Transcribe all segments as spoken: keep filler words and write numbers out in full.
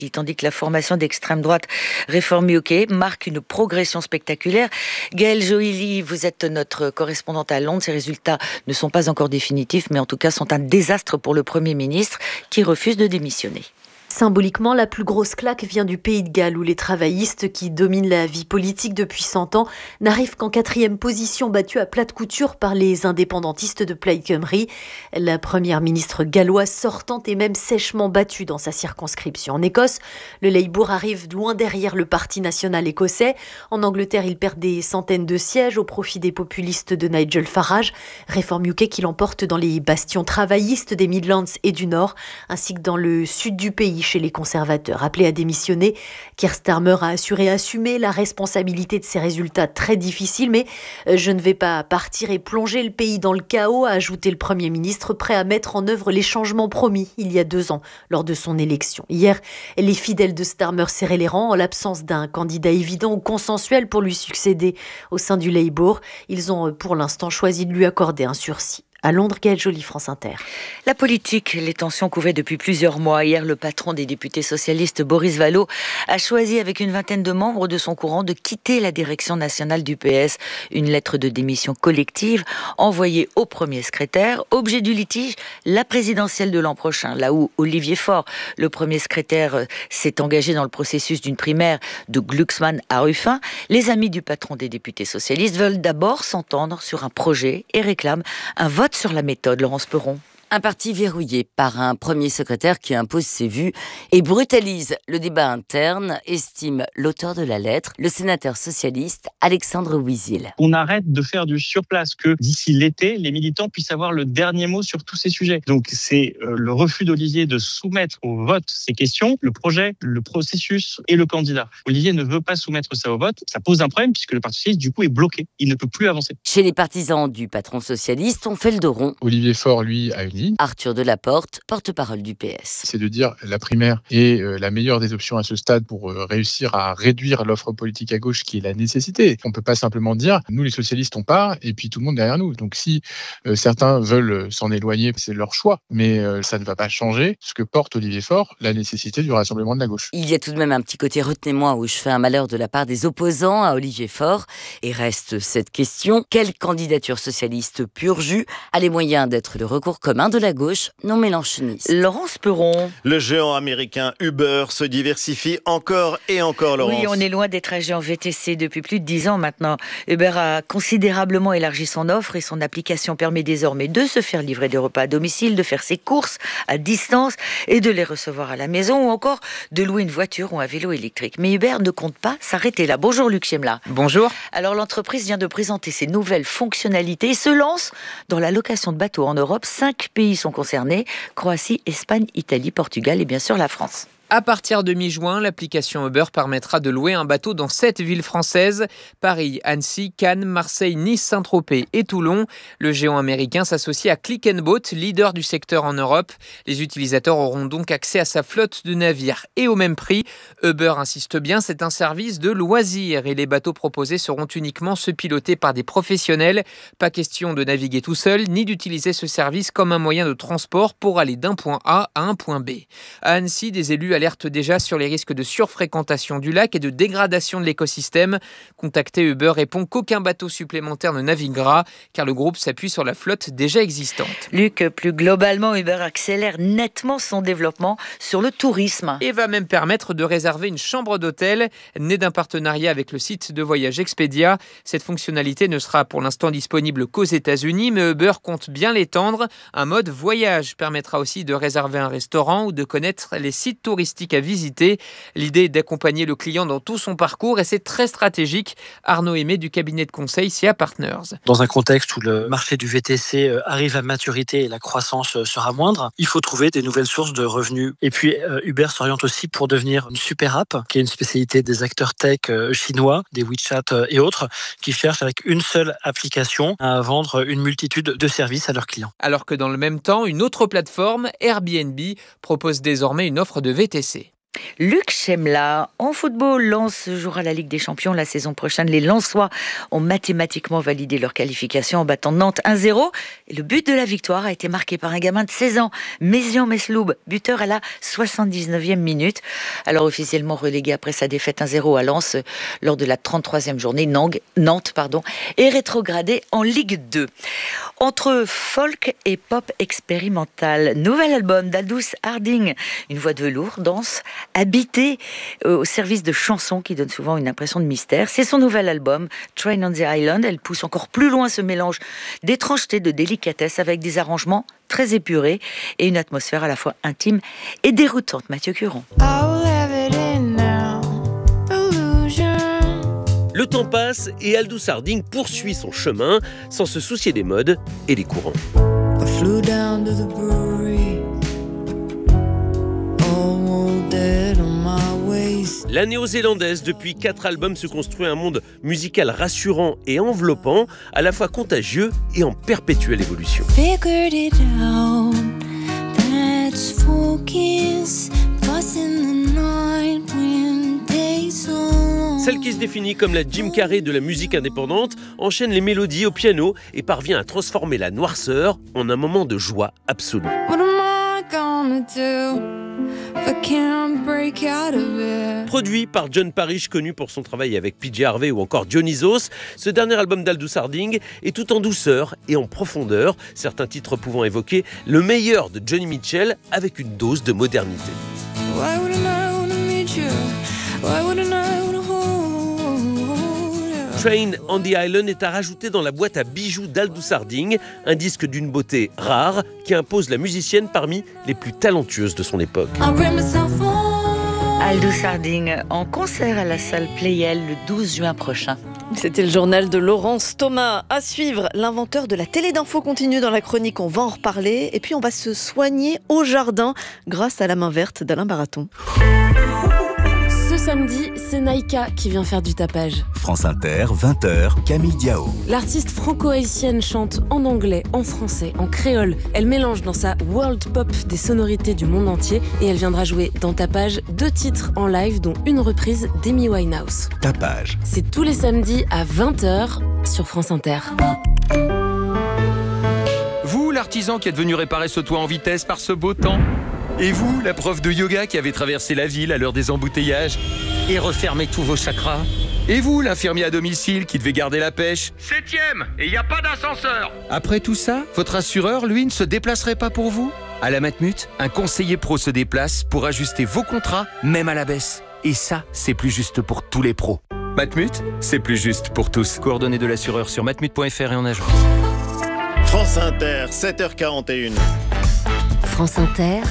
tandis que la formation d'extrême droite Reform U K marque une progression spectaculaire. Gaëlle Joly, vous êtes notre correspondante à Londres. Ces résultats ne sont pas encore définitifs, mais en tout cas sont un désastre pour le Premier ministre qui refuse de démissionner. Symboliquement, la plus grosse claque vient du Pays de Galles où les travaillistes qui dominent la vie politique depuis cent ans n'arrivent qu'en quatrième position, battue à plate couture par les indépendantistes de Plaid Cymru. La première ministre galloise sortante est même sèchement battue dans sa circonscription. En Écosse, le Labour arrive loin derrière le Parti national écossais. En Angleterre, il perd des centaines de sièges au profit des populistes de Nigel Farage. Reform U K qui l'emporte dans les bastions travaillistes des Midlands et du Nord, ainsi que dans le sud du pays, chez les conservateurs. Appelé à démissionner, Keir Starmer a assuré assumer la responsabilité de ces résultats très difficiles, mais je ne vais pas partir et plonger le pays dans le chaos, a ajouté le Premier ministre, prêt à mettre en œuvre les changements promis il y a deux ans lors de son élection. Hier, les fidèles de Starmer serraient les rangs en l'absence d'un candidat évident ou consensuel pour lui succéder au sein du Labour. Ils ont pour l'instant choisi de lui accorder un sursis. À Londres, Gaëlle Joly, France Inter. La politique, les tensions couvaient depuis plusieurs mois. Hier, le patron des députés socialistes, Boris Vallaud, a choisi avec une vingtaine de membres de son courant de quitter la direction nationale du P S. Une lettre de démission collective envoyée au premier secrétaire. Objet du litige, la présidentielle de l'an prochain, là où Olivier Faure, le premier secrétaire, s'est engagé dans le processus d'une primaire de Glucksmann à Ruffin. Les amis du patron des députés socialistes veulent d'abord s'entendre sur un projet et réclament un vote sur la méthode, Laurence Perron. Un parti verrouillé par un premier secrétaire qui impose ses vues et brutalise le débat interne, estime l'auteur de la lettre, le sénateur socialiste Alexandre Ouizil. On arrête de faire du surplace, que d'ici l'été, les militants puissent avoir le dernier mot sur tous ces sujets. Donc c'est euh, le refus d'Olivier de soumettre au vote ces questions, le projet, le processus et le candidat. Olivier ne veut pas soumettre ça au vote. Ça pose un problème puisque le parti socialiste, du coup, est bloqué. Il ne peut plus avancer. Chez les partisans du patron socialiste, on fait le dos rond. Olivier Faure, lui, a une Arthur Delaporte, porte-parole du P S. C'est de dire la primaire est euh, la meilleure des options à ce stade pour euh, réussir à réduire l'offre politique à gauche qui est la nécessité. On ne peut pas simplement dire nous les socialistes on part et puis tout le monde derrière nous. Donc si euh, certains veulent s'en éloigner, c'est leur choix, mais euh, ça ne va pas changer ce que porte Olivier Faure, la nécessité du rassemblement de la gauche. Il y a tout de même un petit côté retenez-moi où je fais un malheur de la part des opposants à Olivier Faure et reste cette question, quelle candidature socialiste pur jus a les moyens d'être le recours commun de la gauche non mélanchoniste? Laurence Perron. Le géant américain Uber se diversifie encore et encore, Laurence. Oui, on est loin d'être un géant V T C depuis plus de dix ans maintenant. Uber a considérablement élargi son offre et son application permet désormais de se faire livrer des repas à domicile, de faire ses courses à distance et de les recevoir à la maison ou encore de louer une voiture ou un vélo électrique. Mais Uber ne compte pas s'arrêter là. Bonjour Luc Chemla. Bonjour. Alors l'entreprise vient de présenter ses nouvelles fonctionnalités et se lance dans la location de bateaux en Europe. Cinq pays sont concernés, Croatie, Espagne, Italie, Portugal et bien sûr la France. À partir de mi-juin, l'application Uber permettra de louer un bateau dans sept villes françaises, Paris, Annecy, Cannes, Marseille, Nice, Saint-Tropez et Toulon. Le géant américain s'associe à Click and Boat, leader du secteur en Europe. Les utilisateurs auront donc accès à sa flotte de navires et au même prix. Uber insiste bien, c'est un service de loisirs et les bateaux proposés seront uniquement ceux pilotés par des professionnels. Pas question de naviguer tout seul, ni d'utiliser ce service comme un moyen de transport pour aller d'un point A à un point B. À Annecy, des élus alerte déjà sur les risques de surfréquentation du lac et de dégradation de l'écosystème. Contacté, Uber répond qu'aucun bateau supplémentaire ne naviguera car le groupe s'appuie sur la flotte déjà existante. Luc, plus globalement, Uber accélère nettement son développement sur le tourisme. Et va même permettre de réserver une chambre d'hôtel. Née d'un partenariat avec le site de voyage Expedia, cette fonctionnalité ne sera pour l'instant disponible qu'aux États-Unis, mais Uber compte bien l'étendre. Un mode voyage permettra aussi de réserver un restaurant ou de connaître les sites touristiques à visiter. L'idée est d'accompagner le client dans tout son parcours et c'est très stratégique. Arnaud Aimé du cabinet de conseil C A Partners. Dans un contexte où le marché du V T C arrive à maturité et la croissance sera moindre, il faut trouver des nouvelles sources de revenus. Et puis Uber s'oriente aussi pour devenir une super app, qui est une spécialité des acteurs tech chinois, des WeChat et autres, qui cherchent avec une seule application à vendre une multitude de services à leurs clients. Alors que dans le même temps, une autre plateforme, Airbnb, propose désormais une offre de V T C. Luc Chemla, en football, Lens jouera la Ligue des Champions la saison prochaine. Les Lensois ont mathématiquement validé leur qualification en battant Nantes un zéro. Et le but de la victoire a été marqué par un gamin de seize ans, Mézian Mesloub, buteur à la soixante-dix-neuvième minute. Alors officiellement relégué après sa défaite un zéro à Lens lors de la trente-troisième journée, Nantes pardon, est rétrogradé en Ligue deux. Entre folk et pop expérimental, nouvel album d'Aldous Harding, une voix de velours, danse, habité au service de chansons qui donnent souvent une impression de mystère. C'est son nouvel album, Train on the Island. Elle pousse encore plus loin ce mélange d'étrangeté, de délicatesse avec des arrangements très épurés et une atmosphère à la fois intime et déroutante. Mathieu Curon. Le temps passe et Aldous Harding poursuit son chemin sans se soucier des modes et des courants. La néo-zélandaise, depuis quatre albums, se construit un monde musical rassurant et enveloppant, à la fois contagieux et en perpétuelle évolution. Celle qui se définit comme la Jim Carrey de la musique indépendante enchaîne les mélodies au piano et parvient à transformer la noirceur en un moment de joie absolue. Produit par John Parrish, connu pour son travail avec P J Harvey ou encore Dionysos, ce dernier album d'Aldous Harding est tout en douceur et en profondeur, certains titres pouvant évoquer le meilleur de Johnny Mitchell avec une dose de modernité. Train on the Island est à rajouter dans la boîte à bijoux d'Aldous Harding, un disque d'une beauté rare qui impose la musicienne parmi les plus talentueuses de son époque. Aldous Harding en concert à la salle Playel le douze juin prochain. C'était le journal de Laurence Thomas. À suivre, l'inventeur de la télé d'info continue dans la chronique, on va en reparler. Et puis on va se soigner au jardin grâce à la main verte d'Alain Baraton. Ce samedi, c'est Naïka qui vient faire du tapage. France Inter, vingt heures, Camille Diao. L'artiste franco-haïtienne chante en anglais, en français, en créole. Elle mélange dans sa world pop des sonorités du monde entier et elle viendra jouer dans Tapage deux titres en live, dont une reprise d'Amy Winehouse. Tapage. C'est tous les samedis à vingt heures sur France Inter. Vous, l'artisan qui êtes venu réparer ce toit en vitesse par ce beau temps. Et vous, la prof de yoga qui avait traversé la ville à l'heure des embouteillages et refermé tous vos chakras. Et vous, l'infirmier à domicile qui devait garder la pêche. Septième, et il n'y a pas d'ascenseur. Après tout ça, votre assureur, lui, ne se déplacerait pas pour vous ? À la Matmut, un conseiller pro se déplace pour ajuster vos contrats, même à la baisse. Et ça, c'est plus juste pour tous les pros. Matmut, c'est plus juste pour tous. Coordonnées de l'assureur sur matmut point f r et en agence. France Inter, sept heures quarante et une. France Inter,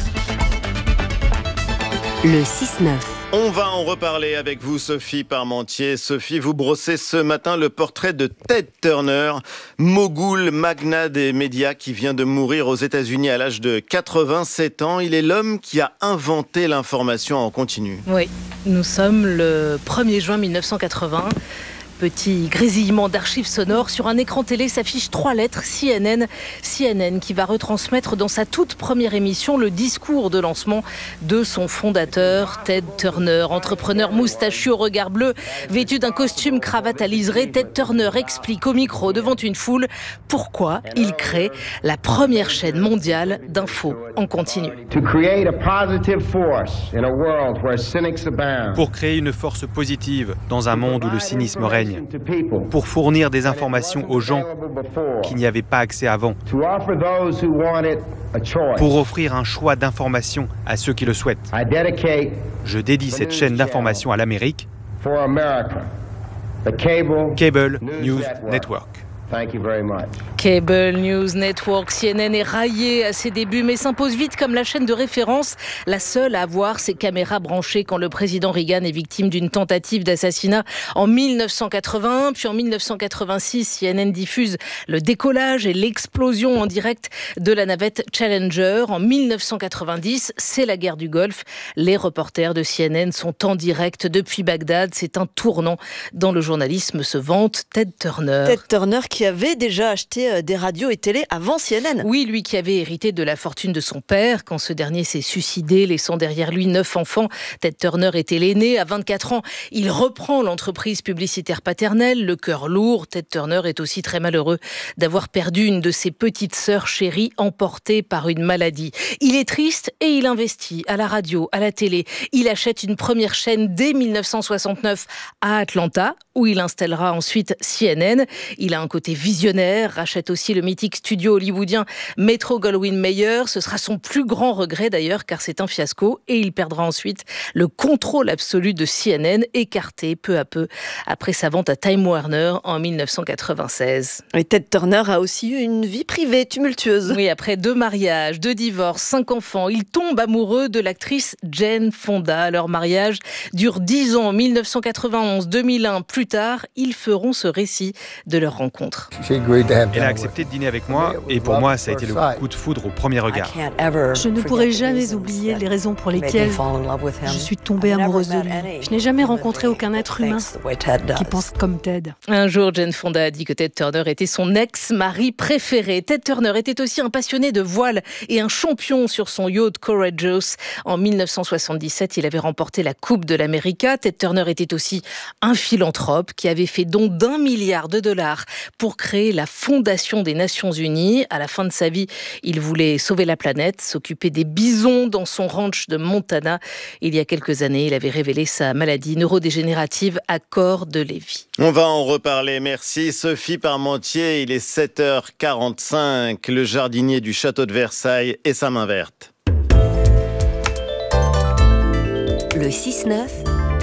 le six neuf. On va en reparler avec vous, Sophie Parmentier. Sophie, vous brossez ce matin le portrait de Ted Turner, mogul, magnat des médias qui vient de mourir aux États-Unis à l'âge de quatre-vingt-sept ans. Il est l'homme qui a inventé l'information en continu. Oui, nous sommes le premier juin mille neuf cent quatre-vingts. Petit grésillement d'archives sonores. Sur un écran télé s'affichent trois lettres, C N N. C N N qui va retransmettre dans sa toute première émission le discours de lancement de son fondateur, Ted Turner. Entrepreneur moustachu au regard bleu, vêtu d'un costume cravate à liseré, Ted Turner explique au micro devant une foule pourquoi il crée la première chaîne mondiale d'infos en continu. Pour créer une force positive dans un monde où le cynisme règne. Pour fournir des informations aux gens qui n'y avaient pas accès avant. Pour offrir un choix d'informations à ceux qui le souhaitent. Je dédie cette chaîne d'information à l'Amérique. Cable News Network. Cable News Network, C N N est raillé à ses débuts, mais s'impose vite comme la chaîne de référence, la seule à avoir ses caméras branchées quand le président Reagan est victime d'une tentative d'assassinat en mille neuf cent quatre-vingt-un. Puis en mille neuf cent quatre-vingt-six, C N N diffuse le décollage et l'explosion en direct de la navette Challenger. En mille neuf cent quatre-vingt-dix, c'est la guerre du Golfe. Les reporters de C N N sont en direct depuis Bagdad. C'est un tournant dans le journalisme, se vante Ted Turner. Ted Turner qui qui avait déjà acheté des radios et télé avant C N N. Oui, lui qui avait hérité de la fortune de son père quand ce dernier s'est suicidé, laissant derrière lui neuf enfants. Ted Turner était l'aîné. À vingt-quatre ans, il reprend l'entreprise publicitaire paternelle, le cœur lourd. Ted Turner est aussi très malheureux d'avoir perdu une de ses petites sœurs chéries, emportée par une maladie. Il est triste et il investit à la radio, à la télé. Il achète une première chaîne dès dix-neuf cent soixante-neuf à Atlanta, où il installera ensuite C N N. Il a un côté visionnaire, rachète aussi le mythique studio hollywoodien Metro-Goldwyn-Mayer. Ce sera son plus grand regret d'ailleurs, car c'est un fiasco, et il perdra ensuite le contrôle absolu de C N N, écarté peu à peu après sa vente à Time Warner en dix-neuf cent quatre-vingt-seize. Et Ted Turner a aussi eu une vie privée tumultueuse. Oui, après deux mariages, deux divorces, cinq enfants, il tombe amoureux de l'actrice Jane Fonda. Leur mariage dure dix ans, dix-neuf cent quatre-vingt-onze deux mille un. Plus tard, ils feront ce récit de leur rencontre. Elle a accepté de dîner avec moi et pour moi, ça a été le coup de foudre au premier regard. Je ne pourrai jamais oublier les raisons pour lesquelles je suis tombée amoureuse de lui. Je n'ai jamais rencontré aucun être humain qui pense comme Ted. Un jour, Jane Fonda a dit que Ted Turner était son ex-mari préféré. Ted Turner était aussi un passionné de voile et un champion sur son yacht Courageous. En dix-neuf cent soixante-dix-sept, il avait remporté la Coupe de l'America. Ted Turner était aussi un philanthrope qui avait fait don d'un milliard de dollars pour créer la Fondation des Nations Unies. À la fin de sa vie, il voulait sauver la planète, s'occuper des bisons dans son ranch de Montana. Il y a quelques années, il avait révélé sa maladie neurodégénérative à corps de Lévy. On va en reparler. Merci Sophie Parmentier. Il est sept heures quarante-cinq. Le jardinier du château de Versailles et sa main verte. Le six neuf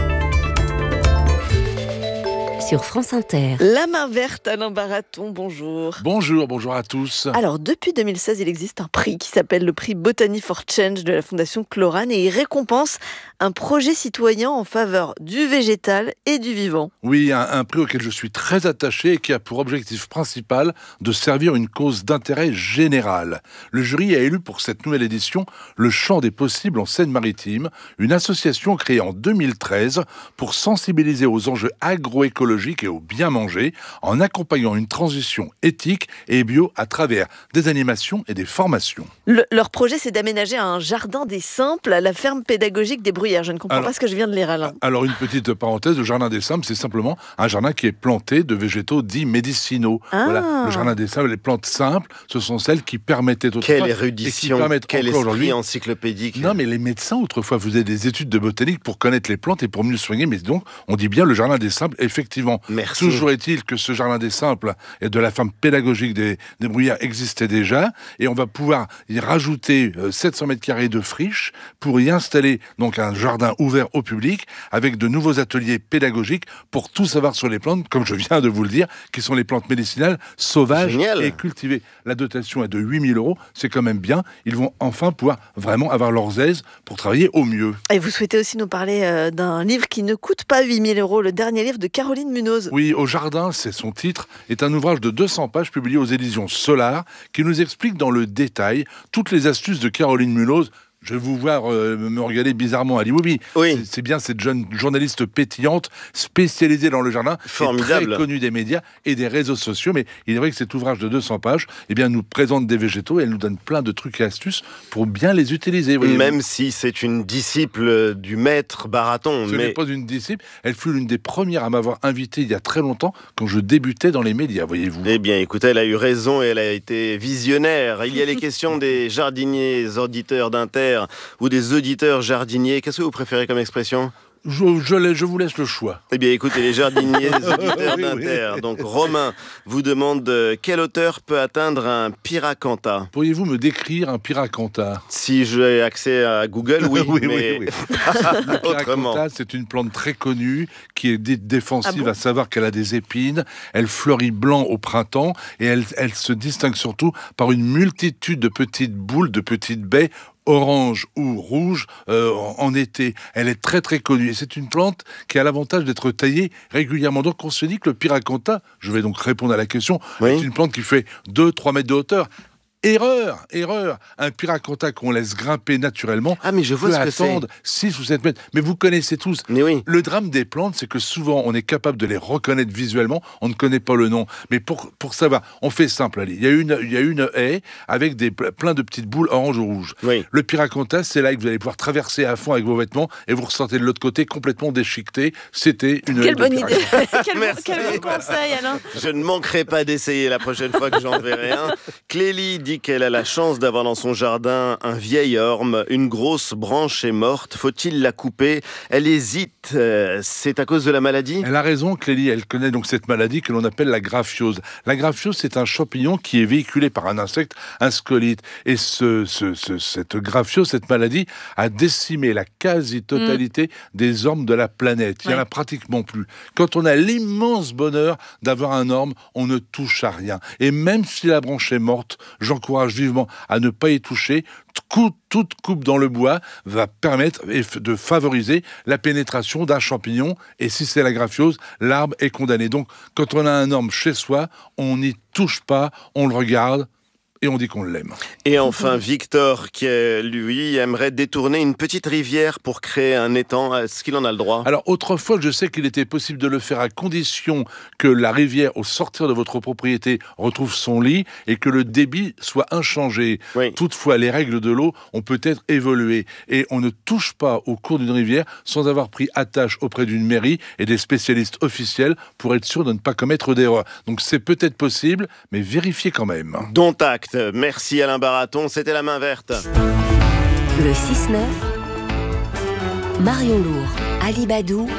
sur France Inter. La main verte, Alain Baraton, bonjour. Bonjour, bonjour à tous. Alors, depuis deux mille seize, il existe un prix qui s'appelle le prix Botany for Change de la Fondation Chlorane et il récompense un projet citoyen en faveur du végétal et du vivant. Oui, un, un prix auquel je suis très attaché et qui a pour objectif principal de servir une cause d'intérêt général. Le jury a élu pour cette nouvelle édition le Champ des possibles en Seine-Maritime, une association créée en deux mille treize pour sensibiliser aux enjeux agroécologiques et au bien manger, en accompagnant une transition éthique et bio à travers des animations et des formations. Le, leur projet, c'est d'aménager un jardin des simples à la ferme pédagogique des Bruyères. Je ne comprends alors, pas ce que je viens de lire, Alain. Alors, une petite parenthèse, le jardin des simples, c'est simplement un jardin qui est planté de végétaux dits médicinaux. Ah. Voilà, le jardin des simples, les plantes simples, ce sont celles qui permettaient autrefois... Quelle érudition, quel esprit encyclopédique. Non, mais les médecins, autrefois, faisaient des études de botanique pour connaître les plantes et pour mieux soigner, mais donc, on dit bien le jardin des simples, effectivement. Merci. Toujours est-il que ce jardin des simples et de la ferme pédagogique des, des Bruyères existait déjà, et on va pouvoir y rajouter euh, sept cents mètres carrés de friche pour y installer donc un jardin ouvert au public avec de nouveaux ateliers pédagogiques pour tout savoir sur les plantes, comme je viens de vous le dire, qui sont les plantes médicinales sauvages Génial. Et cultivées. La dotation est de huit mille euros, c'est quand même bien. Ils vont enfin pouvoir vraiment avoir leurs aises pour travailler au mieux. Et vous souhaitez aussi nous parler euh, d'un livre qui ne coûte pas huit mille euros, le dernier livre de Caroline Munoz. Oui, Au Jardin, c'est son titre, est un ouvrage de deux cents pages publié aux éditions Solar qui nous explique dans le détail toutes les astuces de Caroline Munoz. Je vais vous voir euh, me regarder bizarrement, Ali Boubi. Oui. C'est, c'est bien cette jeune journaliste pétillante, spécialisée dans le jardin, formidable, très connue des médias et des réseaux sociaux. Mais il est vrai que cet ouvrage de deux cents pages, eh bien, nous présente des végétaux et elle nous donne plein de trucs et astuces pour bien les utiliser. Même si c'est une disciple du maître Baraton. Ce mais... n'est pas une disciple. Elle fut l'une des premières à m'avoir invité il y a très longtemps, quand je débutais dans les médias, voyez-vous. Eh bien, écoutez, elle a eu raison et elle a été visionnaire. Il y a les questions des jardiniers auditeurs d'Inter ou des auditeurs jardiniers. Qu'est-ce que vous préférez comme expression ? Je, je, je vous laisse le choix. Eh bien, écoutez, les jardiniers auditeurs oui, d'Inter. Oui. Donc, Romain vous demande euh, quelle hauteur peut atteindre un pyracantha. Pourriez-vous me décrire un pyracantha ? Si j'ai accès à Google, oui. oui, mais... oui, oui. Le pyracantha, c'est une plante très connue qui est dé- défensive, ah bon à savoir qu'elle a des épines. Elle fleurit blanc au printemps et elle, elle se distingue surtout par une multitude de petites boules, de petites baies orange ou rouge euh, en été. Elle est très très connue et c'est une plante qui a l'avantage d'être taillée régulièrement. Donc on se dit que le pyracantha, je vais donc répondre à la question, oui. est une plante qui fait deux à trois mètres de hauteur. Erreur, erreur. Un Piraconta qu'on laisse grimper naturellement ah, mais je vois peut ce que attendre six ou sept mètres. Mais vous connaissez tous. Mais oui. Le drame des plantes, c'est que souvent, on est capable de les reconnaître visuellement. On ne connaît pas le nom. Mais pour, pour savoir, on fait simple. Allez. Il y a une, il y a une haie avec des, plein de petites boules orange ou rouge. Oui. Le Piraconta, c'est là que vous allez pouvoir traverser à fond avec vos vêtements et vous ressortez de l'autre côté complètement déchiqueté. C'était une Quelle haie bonne de idée. quel, bon, Merci. quel bon conseil, Alain. Je ne manquerai pas d'essayer la prochaine fois que j'en verrai un. Clélie dit qu'elle a la chance d'avoir dans son jardin un vieil orme. Une grosse branche est morte. Faut-il la couper? Elle hésite. Euh, c'est à cause de la maladie? Elle a raison, Clélie. Elle connaît donc cette maladie que l'on appelle la graphiose. La graphiose, c'est un champignon qui est véhiculé par un insecte, un scolite. Et ce, ce, ce, cette graphiose, cette maladie, a décimé la quasi-totalité mmh. des ormes de la planète. Il n'y ouais. en a pratiquement plus. Quand on a l'immense bonheur d'avoir un orme, on ne touche à rien. Et même si la branche est morte, j'encourage vivement à ne pas y toucher. Toute coupe dans le bois va permettre de favoriser la pénétration d'un champignon. Et si c'est la graphiose, l'arbre est condamné. Donc, quand on a un orme chez soi, on n'y touche pas, on le regarde. Et on dit qu'on l'aime. Et enfin, Victor, qui lui aimerait détourner une petite rivière pour créer un étang. Est-ce qu'il en a le droit? Alors, autrefois, je sais qu'il était possible de le faire à condition que la rivière, au sortir de votre propriété, retrouve son lit et que le débit soit inchangé. Oui. Toutefois, les règles de l'eau ont peut-être évolué et on ne touche pas au cours d'une rivière sans avoir pris attache auprès d'une mairie et des spécialistes officiels pour être sûr de ne pas commettre d'erreur. Donc, c'est peut-être possible, mais vérifiez quand même. Dont acte. Merci Alain Baraton, c'était la main verte. Le six neuf, Marion Lourd, Ali Badou,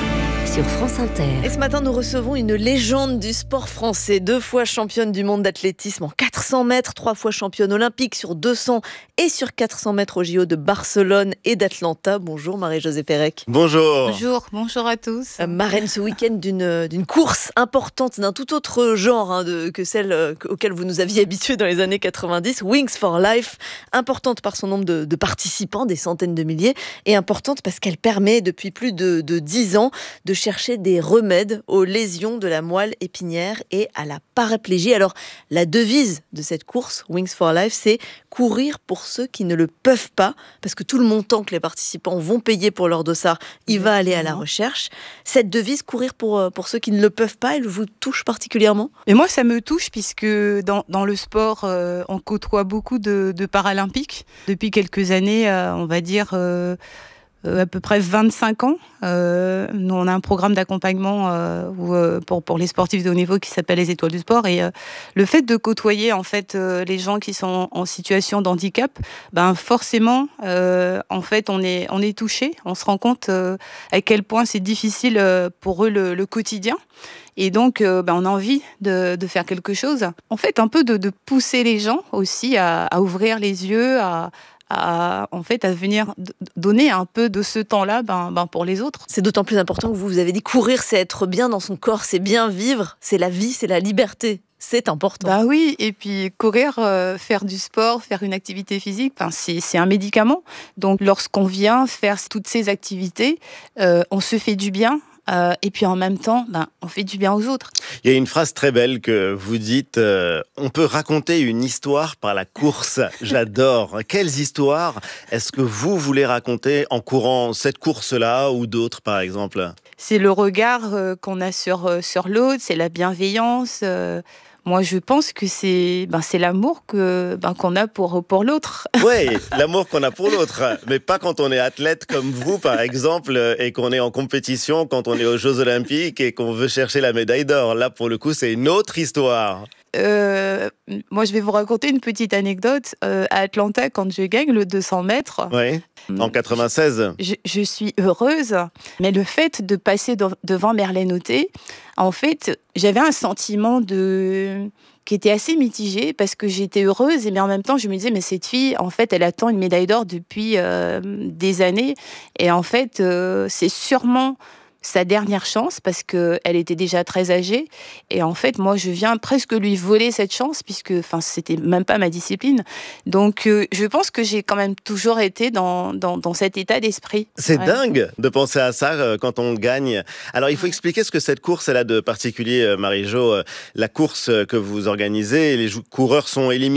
sur France Inter. Et ce matin, nous recevons une légende du sport français, deux fois championne du monde d'athlétisme en quatre cents mètres, trois fois championne olympique sur deux cents et sur quatre cents mètres au J O de Barcelone et d'Atlanta. Bonjour Marie-Josée Pérec. Bonjour. Bonjour, bonjour à tous. Euh, marraine ce week-end d'une, d'une course importante, d'un tout autre genre hein, de, que celle euh, auquel vous nous aviez habitués dans les années quatre-vingt-dix, Wings for Life, importante par son nombre de, de participants, des centaines de milliers, et importante parce qu'elle permet depuis plus de, de dix ans de chercher des remèdes aux lésions de la moelle épinière et à la paraplégie. Alors, la devise de cette course, Wings for Life, c'est courir pour ceux qui ne le peuvent pas, parce que tout le montant que les participants vont payer pour leur dossard, il va aller à la recherche. Cette devise, courir pour, pour ceux qui ne le peuvent pas, elle vous touche particulièrement? Et moi, ça me touche, puisque dans, dans le sport, euh, on côtoie beaucoup de, de paralympiques. Depuis quelques années, euh, on va dire... Euh, Euh, à peu près vingt-cinq ans. Euh, nous, on a un programme d'accompagnement euh, où, euh, pour, pour les sportifs de haut niveau qui s'appelle les Étoiles du Sport. Et euh, le fait de côtoyer en fait, euh, les gens qui sont en situation de handicap, ben, forcément, euh, en fait, on est, on est touché. On se rend compte euh, à quel point c'est difficile euh, pour eux le, le quotidien. Et donc, euh, ben, on a envie de, de faire quelque chose. En fait, un peu de, de pousser les gens aussi à, à ouvrir les yeux, à À, en fait, à venir donner un peu de ce temps-là ben, ben pour les autres. C'est d'autant plus important que vous, vous avez dit courir, c'est être bien dans son corps, c'est bien vivre, c'est la vie, c'est la liberté. C'est important. Bah oui, et puis courir, euh, faire du sport, faire une activité physique, ben c'est, c'est un médicament. Donc, lorsqu'on vient faire toutes ces activités, euh, on se fait du bien. Euh, et puis en même temps, ben, on fait du bien aux autres. Il y a une phrase très belle que vous dites, euh, on peut raconter une histoire par la course. J'adore. Quelles histoires est-ce que vous voulez raconter en courant cette course-là ou d'autres, par exemple? C'est le regard euh, qu'on a sur, euh, sur l'autre, c'est la bienveillance. Euh, Moi, je pense que c'est, ben, c'est l'amour que, ben, qu'on a pour, pour l'autre. Oui, l'amour qu'on a pour l'autre. Mais pas quand on est athlète comme vous, par exemple, et qu'on est en compétition, quand on est aux Jeux Olympiques et qu'on veut chercher la médaille d'or. Là, pour le coup, c'est une autre histoire. Euh, moi, je vais vous raconter une petite anecdote. Euh, à Atlanta, quand je gagne le deux cents mètres... Oui, en quatre-vingt-seize. Je, je suis heureuse, mais le fait de passer de, devant Merlène Othé, en fait, j'avais un sentiment de... qui était assez mitigé parce que j'étais heureuse, mais en même temps, je me disais, mais cette fille, en fait, elle attend une médaille d'or depuis euh, des années. Et en fait, euh, c'est sûrement sa dernière chance parce qu'elle était déjà très âgée. Et en fait, moi, je viens presque lui voler cette chance puisque enfin, c'était même pas ma discipline. Donc, euh, je pense que j'ai quand même toujours été dans, dans, dans cet état d'esprit. C'est ouais. dingue de penser à ça euh, quand on gagne. Alors, il faut expliquer ce que cette course elle a de particulier, euh, Marie-Jo. Euh, la course que vous organisez, les coureurs sont éliminés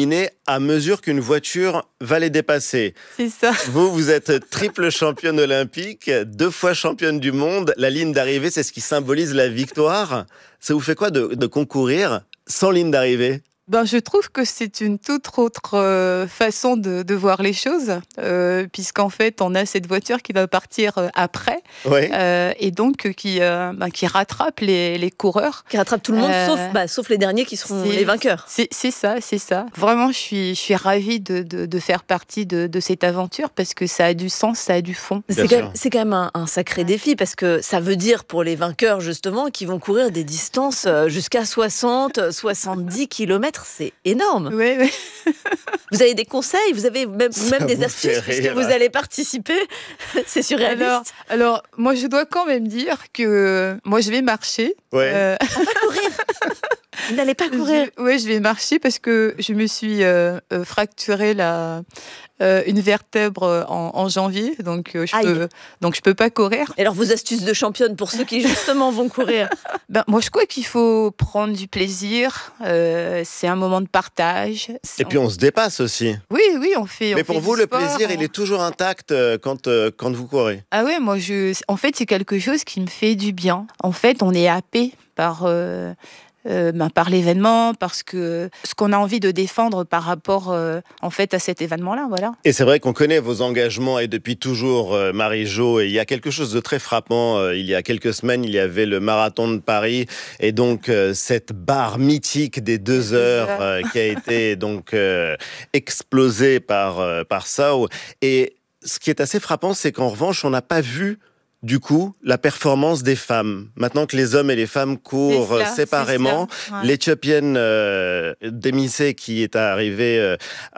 à mesure qu'une voiture va les dépasser. C'est ça. Vous, vous êtes triple championne olympique, deux fois championne du monde. La ligne d'arrivée, c'est ce qui symbolise la victoire. Ça vous fait quoi de, de concourir sans ligne d'arrivée ? Ben, je trouve que c'est une toute autre euh, façon de, de voir les choses, euh, puisqu'en fait, on a cette voiture qui va partir euh, après, ouais. euh, et donc euh, qui, euh, ben, qui rattrape les, les coureurs. Qui rattrape tout le monde, euh, sauf, bah, sauf les derniers qui seront c'est, les vainqueurs. C'est, c'est ça, c'est ça. Vraiment, je suis, je suis ravie de, de, de faire partie de, de cette aventure, parce que ça a du sens, ça a du fond. C'est quand, même, c'est quand même un, un sacré défi, parce que ça veut dire pour les vainqueurs, justement, qu'ils vont courir des distances jusqu'à soixante, soixante-dix kilomètres. C'est énorme. Oui, oui. Vous avez des conseils, vous avez même, même des astuces puisque vous allez participer. C'est surréaliste. Alors, alors, moi, je dois quand même dire que moi, je vais marcher. Ouais. Euh... On va courir. Vous n'allez pas courir. Oui, je vais marcher parce que je me suis euh, euh, fracturé la, euh, une vertèbre en, en janvier, donc euh, je peux, donc je peux pas courir. Et alors vos astuces de championne pour ceux qui justement vont courir? Ben moi je crois qu'il faut prendre du plaisir. Euh, c'est un moment de partage. Et puis on se dépasse aussi. Oui, oui, on fait. Mais on pour fait vous, du le sport, plaisir, on... il est toujours intact quand euh, quand vous courez. Ah ouais, moi je. En fait, c'est quelque chose qui me fait du bien. En fait, on est happé par. Euh... Euh, ben, par l'événement, parce que ce qu'on a envie de défendre par rapport euh, en fait à cet événement-là, voilà. Et c'est vrai qu'on connaît vos engagements et depuis toujours, euh, Marie-Jo, et il y a quelque chose de très frappant. Euh, il y a quelques semaines, il y avait le marathon de Paris et donc euh, cette barre mythique des deux heures euh, qui a été donc euh, explosée par euh, par ça. Et ce qui est assez frappant, c'est qu'en revanche, on n'a pas vu du coup, la performance des femmes. Maintenant que les hommes et les femmes courent ça, séparément, ouais. l'Éthiopienne euh, Demisé qui est arrivée euh,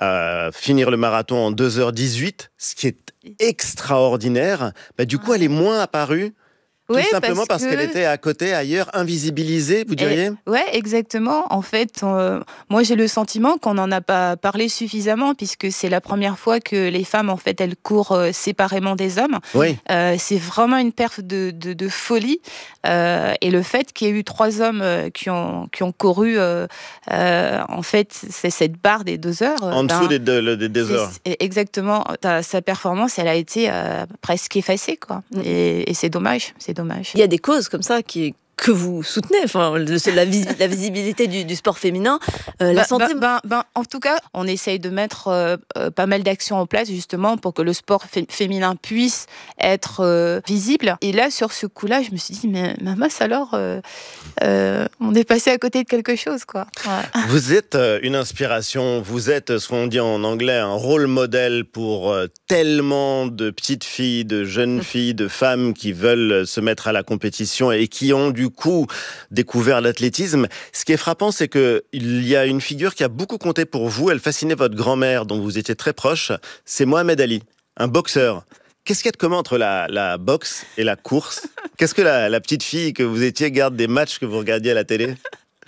à finir le marathon en deux heures dix-huit, ce qui est extraordinaire, bah, du coup, elle est moins apparue. Tout oui, simplement parce, parce que... qu'elle était à côté, ailleurs, invisibilisée, vous diriez ? Oui, exactement. En fait, euh, moi, j'ai le sentiment qu'on n'en a pas parlé suffisamment, puisque c'est la première fois que les femmes, en fait, elles courent euh, séparément des hommes. Oui. Euh, c'est vraiment une perte de, de, de folie. Euh, et le fait qu'il y ait eu trois hommes euh, qui, ont, qui ont couru, euh, euh, en fait, c'est cette barre des deux heures. En ben, dessous des deux, des deux heures. Exactement. Sa performance, elle a été euh, presque effacée, quoi. Mm. Et, et c'est dommage. C'est dommage. Il y a des causes comme ça qui, que vous soutenez, enfin, la, vis, la visibilité du, du sport féminin, euh, la bah, santé... Bah, bah, bah, en tout cas, on essaye de mettre euh, euh, pas mal d'actions en place, justement, pour que le sport fé- féminin puisse être euh, visible. Et là, sur ce coup-là, je me suis dit, mais maman, alors, euh, euh, on est passé à côté de quelque chose, quoi. Ouais. Vous êtes euh, une inspiration, vous êtes ce qu'on dit en anglais, un rôle modèle pour euh, tellement de petites filles, de jeunes filles, de femmes qui veulent se mettre à la compétition et qui ont du coup découvert l'athlétisme. Ce qui est frappant, c'est qu'il y a une figure qui a beaucoup compté pour vous, elle fascinait votre grand-mère dont vous étiez très proche, c'est Mohamed Ali, un boxeur. Qu'est-ce qu'il y a de commun entre la, la boxe et la course ? Qu'est-ce que la, la petite fille que vous étiez garde des matchs que vous regardiez à la télé ?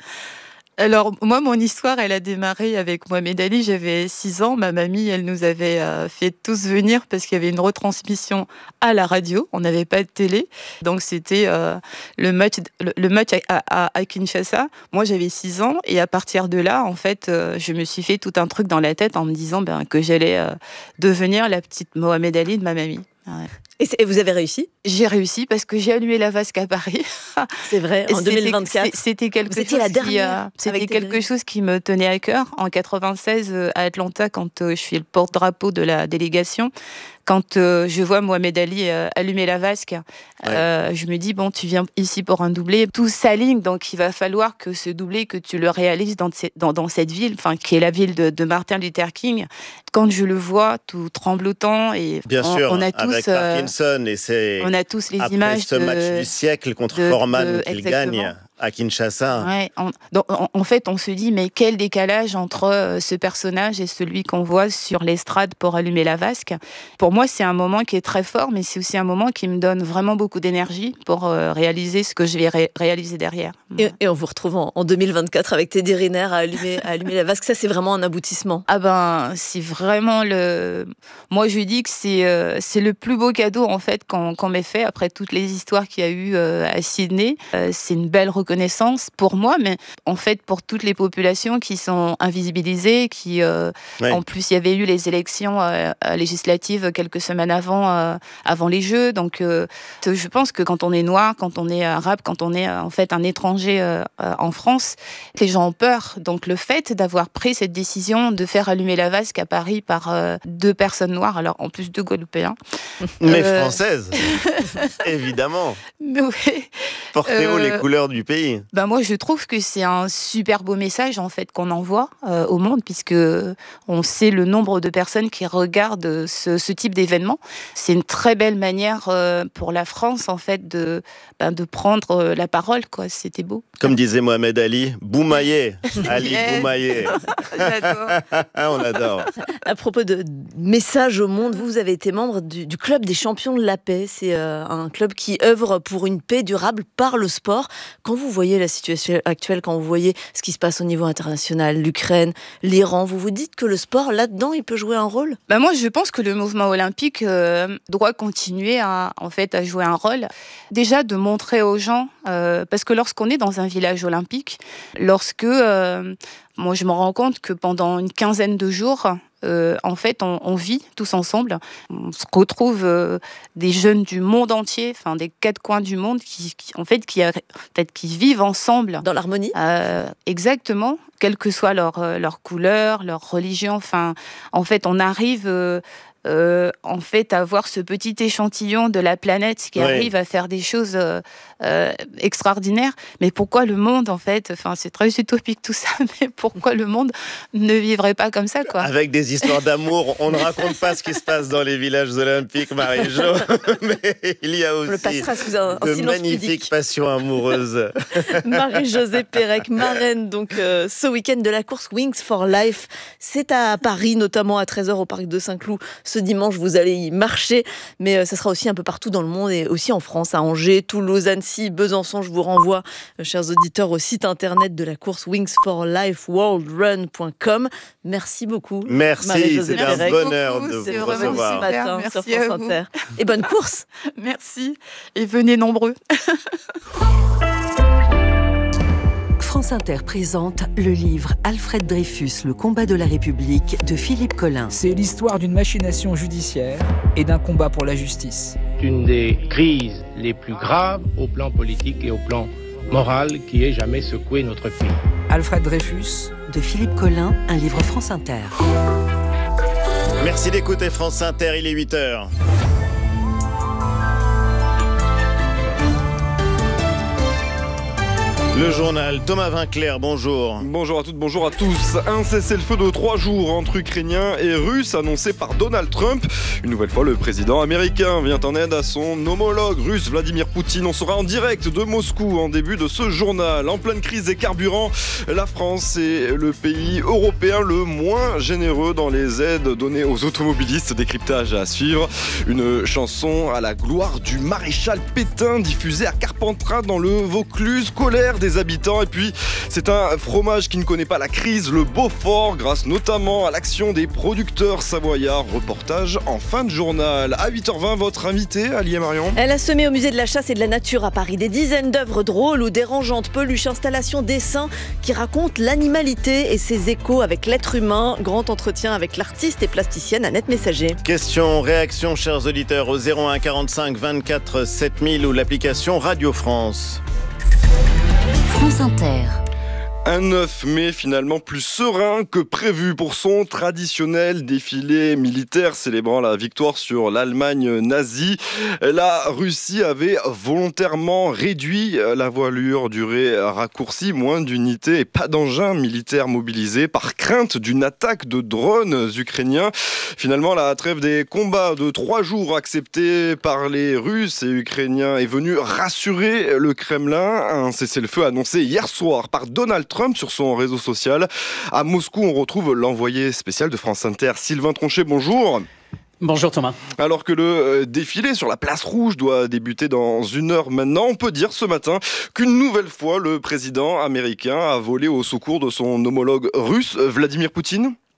Alors, moi, mon histoire, elle a démarré avec Mohamed Ali. J'avais six ans. Ma mamie, elle nous avait euh, fait tous venir parce qu'il y avait une retransmission à la radio. On n'avait pas de télé. Donc, c'était euh, le match, le, le match à, à, à Kinshasa. Moi, j'avais six ans. Et à partir de là, en fait, euh, je me suis fait tout un truc dans la tête en me disant ben, que j'allais euh, devenir la petite Mohamed Ali de ma mamie. Ouais. Et vous avez réussi ? J'ai réussi parce que j'ai allumé la vasque à Paris. C'est vrai, en deux mille vingt-quatre. C'était quelque, vous chose, la qui, euh, c'était quelque chose qui me tenait à cœur. En quatre-vingt-seize, à Atlanta, quand euh, je suis le porte-drapeau de la délégation, quand euh, je vois Mohamed Ali euh, allumer la vasque, euh, ouais. je me dis, bon, tu viens ici pour un doublé. Tout s'aligne, donc il va falloir que ce doublé, que tu le réalises dans, dans, dans cette ville, enfin, qui est la ville de, de Martin Luther King. Quand je le vois, tout tremblotant, et Bien on, sûr, on a tous... avec Parkinson, et c'est on a tous les après images ce de, match du siècle contre de, Foreman de, qu'il exactement. gagne à Kinshasa. Ouais, on, donc, en, en fait, on se dit, mais quel décalage entre euh, ce personnage et celui qu'on voit sur l'estrade pour allumer la vasque. Pour moi, c'est un moment qui est très fort, mais c'est aussi un moment qui me donne vraiment beaucoup d'énergie pour euh, réaliser ce que je vais ré- réaliser derrière. Et, et on vous retrouve en, en deux mille vingt-quatre avec Teddy Riner à allumer, à allumer la vasque. Ça, c'est vraiment un aboutissement. Ah ben, c'est vraiment le... Moi, je dis que c'est, euh, c'est le plus beau cadeau, en fait, qu'on, qu'on m'ait fait après toutes les histoires qu'il y a eu euh, à Sydney. Euh, c'est une belle reconnaissance reconnaissance pour moi, mais en fait pour toutes les populations qui sont invisibilisées, qui euh, ouais. En plus il y avait eu les élections euh, législatives quelques semaines avant, euh, avant les Jeux, donc euh, je pense que quand on est noir, quand on est arabe, quand on est euh, en fait un étranger euh, euh, en France, les gens ont peur. Donc le fait d'avoir pris cette décision de faire allumer la vasque à Paris par euh, deux personnes noires, alors en plus deux Guadeloupéens, mais euh... françaises, évidemment. Oui. Portez haut euh, les couleurs du pays. Ben moi, je trouve que c'est un super beau message en fait qu'on envoie euh, au monde, puisque on sait le nombre de personnes qui regardent ce, ce type d'événement. C'est une très belle manière euh, pour la France en fait de ben, de prendre la parole, quoi. C'était beau. Comme disait Mohamed Ali, Boumaillé, Ali yes. Boumaillé. J'adore. On adore. À propos de message au monde, vous avez été membre du, du club des champions de la paix. C'est euh, un club qui œuvre pour une paix durable par le sport. Quand vous voyez la situation actuelle, quand vous voyez ce qui se passe au niveau international, l'Ukraine, l'Iran, vous vous dites que le sport, là-dedans, il peut jouer un rôle ? Ben moi, je pense que le mouvement olympique euh, doit continuer à, en fait, à jouer un rôle. Déjà, de montrer aux gens, euh, parce que lorsqu'on est dans un village olympique, lorsque... Euh, moi, je me rends compte que pendant une quinzaine de jours, euh, en fait, on, on vit tous ensemble. On se retrouve euh, des jeunes du monde entier, enfin des quatre coins du monde, qui, qui en fait, qui, peut-être, qui vivent ensemble dans l'harmonie. Euh, exactement, quelle que soit leur leur couleur, leur religion. Enfin, en fait, on arrive. Euh, Euh, en fait, avoir ce petit échantillon de la planète qui oui. arrive à faire des choses euh, euh, extraordinaires. Mais pourquoi le monde, en fait, enfin, c'est très utopique tout ça, mais pourquoi le monde ne vivrait pas comme ça, quoi ? Avec des histoires d'amour, on ne raconte pas ce qui se passe dans les villages olympiques, Marie-Jo, mais il y a aussi un, de magnifiques pudique. passions amoureuses. Marie-Josée Pérec, marraine donc, euh, ce week-end de la course Wings for Life. C'est à Paris, notamment à treize heures au parc de Saint-Cloud. Ce dimanche, vous allez y marcher, mais ça sera aussi un peu partout dans le monde et aussi en France, à Angers, Toulouse, Annecy, Besançon. Je vous renvoie, chers auditeurs, au site internet de la course wings for life world run point com. Merci beaucoup. Merci, c'est un bonheur de c'est vous recevoir. Ce matin sur France Inter. Et bonne course. Merci, et venez nombreux. France Inter présente le livre Alfred Dreyfus, le combat de la République de Philippe Collin. C'est l'histoire d'une machination judiciaire et d'un combat pour la justice. Une des crises les plus graves au plan politique et au plan moral qui ait jamais secoué notre pays. Alfred Dreyfus de Philippe Collin, un livre France Inter. Merci d'écouter France Inter, il est huit heures. Le journal, Thomas Vinclair, bonjour. Bonjour à toutes, bonjour à tous. Un cessez-le-feu de trois jours entre Ukrainiens et Russes annoncé par Donald Trump. Une nouvelle fois, le président américain vient en aide à son homologue russe Vladimir Poutine. On sera en direct de Moscou en début de ce journal. En pleine crise des carburants, la France est le pays européen le moins généreux dans les aides données aux automobilistes. Décryptage à suivre. Une chanson à la gloire du maréchal Pétain diffusée à Carpentras dans le Vaucluse. Colère des habitants. Et puis, c'est un fromage qui ne connaît pas la crise, le Beaufort, grâce notamment à l'action des producteurs savoyards. Reportage en fin de journal. À huit heures vingt, votre invitée, Alia Marion. Elle a semé au musée de la chasse et de la nature à Paris des dizaines d'œuvres drôles ou dérangeantes, peluches, installations, dessins qui racontent l'animalité et ses échos avec l'être humain. Grand entretien avec l'artiste et plasticienne Annette Messager. Questions, réactions, chers auditeurs, au zéro un quarante-cinq vingt-quatre sept mille ou l'application Radio France. France Inter. Un neuf mai finalement plus serein que prévu pour son traditionnel défilé militaire célébrant la victoire sur l'Allemagne nazie. La Russie avait volontairement réduit la voilure, durée raccourcie, moins d'unités et pas d'engins militaires mobilisés par crainte d'une attaque de drones ukrainiens. Finalement, la trêve des combats de trois jours acceptée par les Russes et Ukrainiens est venue rassurer le Kremlin. Un cessez-le-feu annoncé hier soir par Donald Trump sur son réseau social. À Moscou, on retrouve l'envoyé spécial de France Inter, Sylvain Tronchet. Bonjour. Bonjour Thomas. Alors que le défilé sur la place rouge doit débuter dans une heure maintenant, on peut dire ce matin qu'une nouvelle fois, le président américain a volé au secours de son homologue russe, Vladimir Poutine.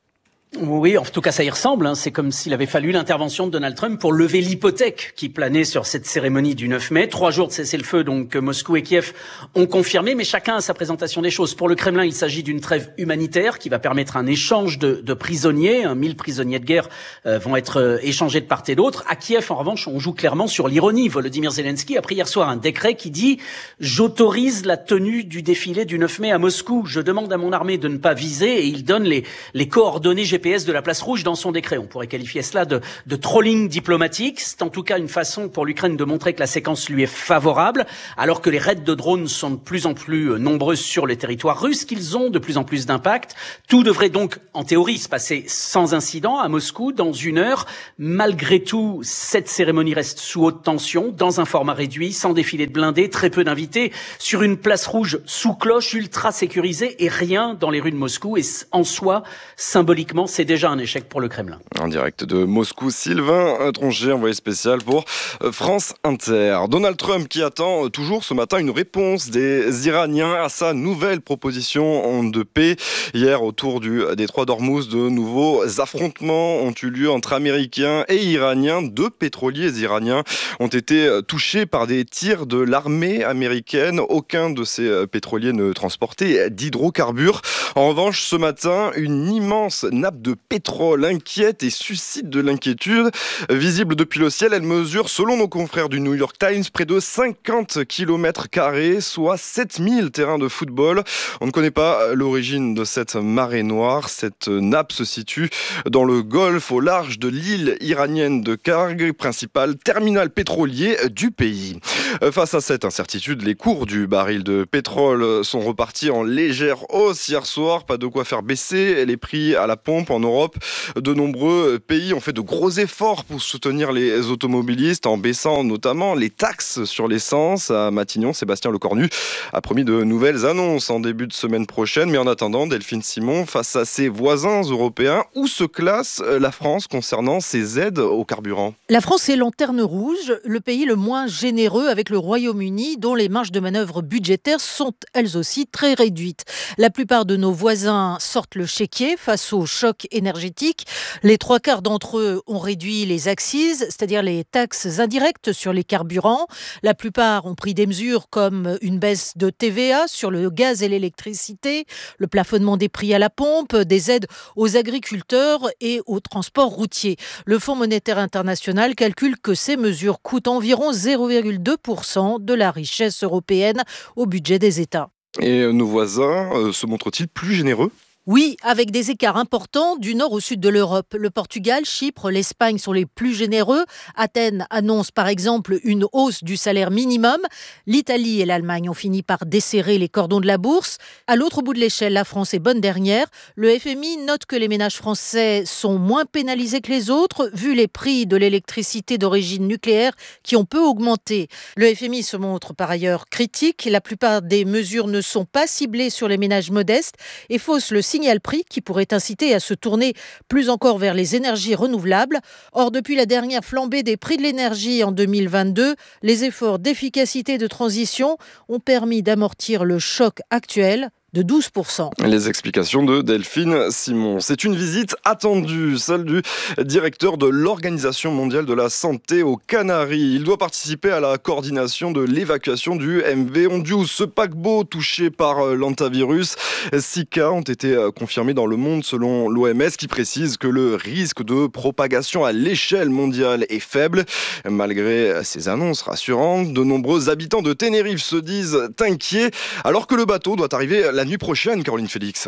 Oui, en tout cas ça y ressemble, hein. C'est comme s'il avait fallu l'intervention de Donald Trump pour lever l'hypothèque qui planait sur cette cérémonie du neuf mai. Trois jours de cessez-le-feu, donc Moscou et Kiev ont confirmé, mais chacun a sa présentation des choses. Pour le Kremlin, il s'agit d'une trêve humanitaire qui va permettre un échange de, de prisonniers. Un mille prisonniers de guerre euh, vont être euh, échangés de part et d'autre. À Kiev, en revanche, on joue clairement sur l'ironie. Volodymyr Zelensky a pris hier soir un décret qui dit « J'autorise la tenue du défilé du neuf mai à Moscou. Je demande à mon armée de ne pas viser » et il donne les, les coordonnées G P S de la place rouge dans son décret. On pourrait qualifier cela de, de trolling diplomatique. C'est en tout cas une façon pour l'Ukraine de montrer que la séquence lui est favorable, alors que les raids de drones sont de plus en plus nombreux sur le territoire russe, qu'ils ont de plus en plus d'impact. Tout devrait donc, en théorie, se passer sans incident à Moscou dans une heure. Malgré tout, cette cérémonie reste sous haute tension, dans un format réduit, sans défilé de blindés, très peu d'invités, sur une place rouge sous cloche, ultra sécurisée, et rien dans les rues de Moscou. Et en soi, symboliquement, c'est déjà un échec pour le Kremlin. En direct de Moscou, Sylvain Tronget, envoyé spécial pour France Inter. Donald Trump qui attend toujours ce matin une réponse des Iraniens à sa nouvelle proposition de paix. Hier, autour du détroit d'Ormuz, de nouveaux affrontements ont eu lieu entre Américains et Iraniens. Deux pétroliers iraniens ont été touchés par des tirs de l'armée américaine. Aucun de ces pétroliers ne transportait d'hydrocarbures. En revanche, ce matin, une immense nappe de pétrole inquiète et suscite de l'inquiétude. Visible depuis le ciel, elle mesure, selon nos confrères du New York Times, près de cinquante kilomètres carrés, soit sept mille terrains de football. On ne connaît pas l'origine de cette marée noire. Cette nappe se situe dans le Golfe, au large de l'île iranienne de Karg, principal terminal pétrolier du pays. Face à cette incertitude, les cours du baril de pétrole sont repartis en légère hausse hier soir. Pas de quoi faire baisser les prix à la pompe en Europe. De nombreux pays ont fait de gros efforts pour soutenir les automobilistes en baissant notamment les taxes sur l'essence. À Matignon, Sébastien Lecornu a promis de nouvelles annonces en début de semaine prochaine. Mais en attendant, Delphine Simon, face à ses voisins européens, où se classe la France concernant ses aides au carburant ? La France est lanterne rouge, le pays le moins généreux avec le Royaume-Uni, dont les marges de manœuvre budgétaires sont elles aussi très réduites. La plupart de nos voisins sortent le chéquier face au choc énergétique. Les trois quarts d'entre eux ont réduit les accises, c'est-à-dire les taxes indirectes sur les carburants. La plupart ont pris des mesures comme une baisse de T V A sur le gaz et l'électricité, le plafonnement des prix à la pompe, des aides aux agriculteurs et au transport routier. Le Fonds monétaire international calcule que ces mesures coûtent environ zéro virgule deux pour cent de la richesse européenne au budget des États. Et nos voisins euh, se montrent-ils plus généreux ? Oui, avec des écarts importants du nord au sud de l'Europe. Le Portugal, Chypre, l'Espagne sont les plus généreux. Athènes annonce par exemple une hausse du salaire minimum. L'Italie et l'Allemagne ont fini par desserrer les cordons de la bourse. À l'autre bout de l'échelle, la France est bonne dernière. Le F M I note que les ménages français sont moins pénalisés que les autres, vu les prix de l'électricité d'origine nucléaire qui ont peu augmenté. Le F M I se montre par ailleurs critique. La plupart des mesures ne sont pas ciblées sur les ménages modestes et faussent le signal prix qui pourrait inciter à se tourner plus encore vers les énergies renouvelables. Or, depuis la dernière flambée des prix de l'énergie en deux mille vingt-deux, les efforts d'efficacité et de transition ont permis d'amortir le choc actuel de douze pour cent. Les explications de Delphine Simon. C'est une visite attendue, celle du directeur de l'Organisation mondiale de la santé aux Canaries. Il doit participer à la coordination de l'évacuation du M V Ondius. Ce paquebot touché par l'hantavirus, six cas ont été confirmés dans le monde selon l'O M S qui précise que le risque de propagation à l'échelle mondiale est faible. Malgré ces annonces rassurantes, de nombreux habitants de Tenerife se disent inquiets alors que le bateau doit arriver la nuit prochaine, Caroline Félix.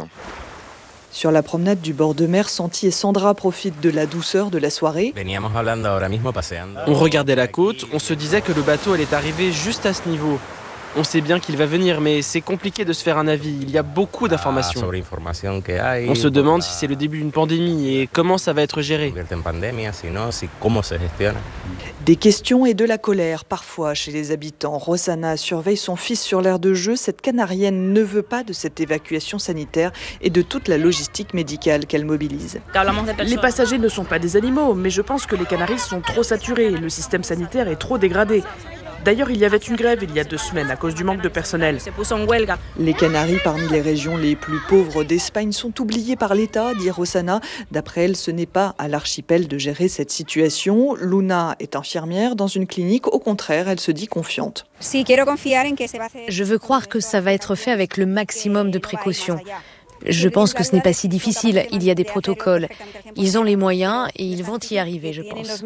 Sur la promenade du bord de mer, Santi et Sandra profitent de la douceur de la soirée. On regardait la côte, on se disait que le bateau allait arriver juste à ce niveau. On sait bien qu'il va venir, mais c'est compliqué de se faire un avis. Il y a beaucoup d'informations. On se demande si c'est le début d'une pandémie et comment ça va être géré. Des questions et de la colère, parfois, chez les habitants. Rosanna surveille son fils sur l'aire de jeu. Cette Canarienne ne veut pas de cette évacuation sanitaire et de toute la logistique médicale qu'elle mobilise. Les passagers ne sont pas des animaux, mais je pense que les Canaries sont trop saturés. Le système sanitaire est trop dégradé. D'ailleurs, il y avait une grève il y a deux semaines à cause du manque de personnel. Les Canaries, parmi les régions les plus pauvres d'Espagne, sont oubliées par l'État, dit Rosana. D'après elle, ce n'est pas à l'archipel de gérer cette situation. Luna est infirmière dans une clinique. Au contraire, elle se dit confiante. Je veux croire que ça va être fait avec le maximum de précautions. Je pense que ce n'est pas si difficile, il y a des protocoles. Ils ont les moyens et ils vont y arriver, je pense.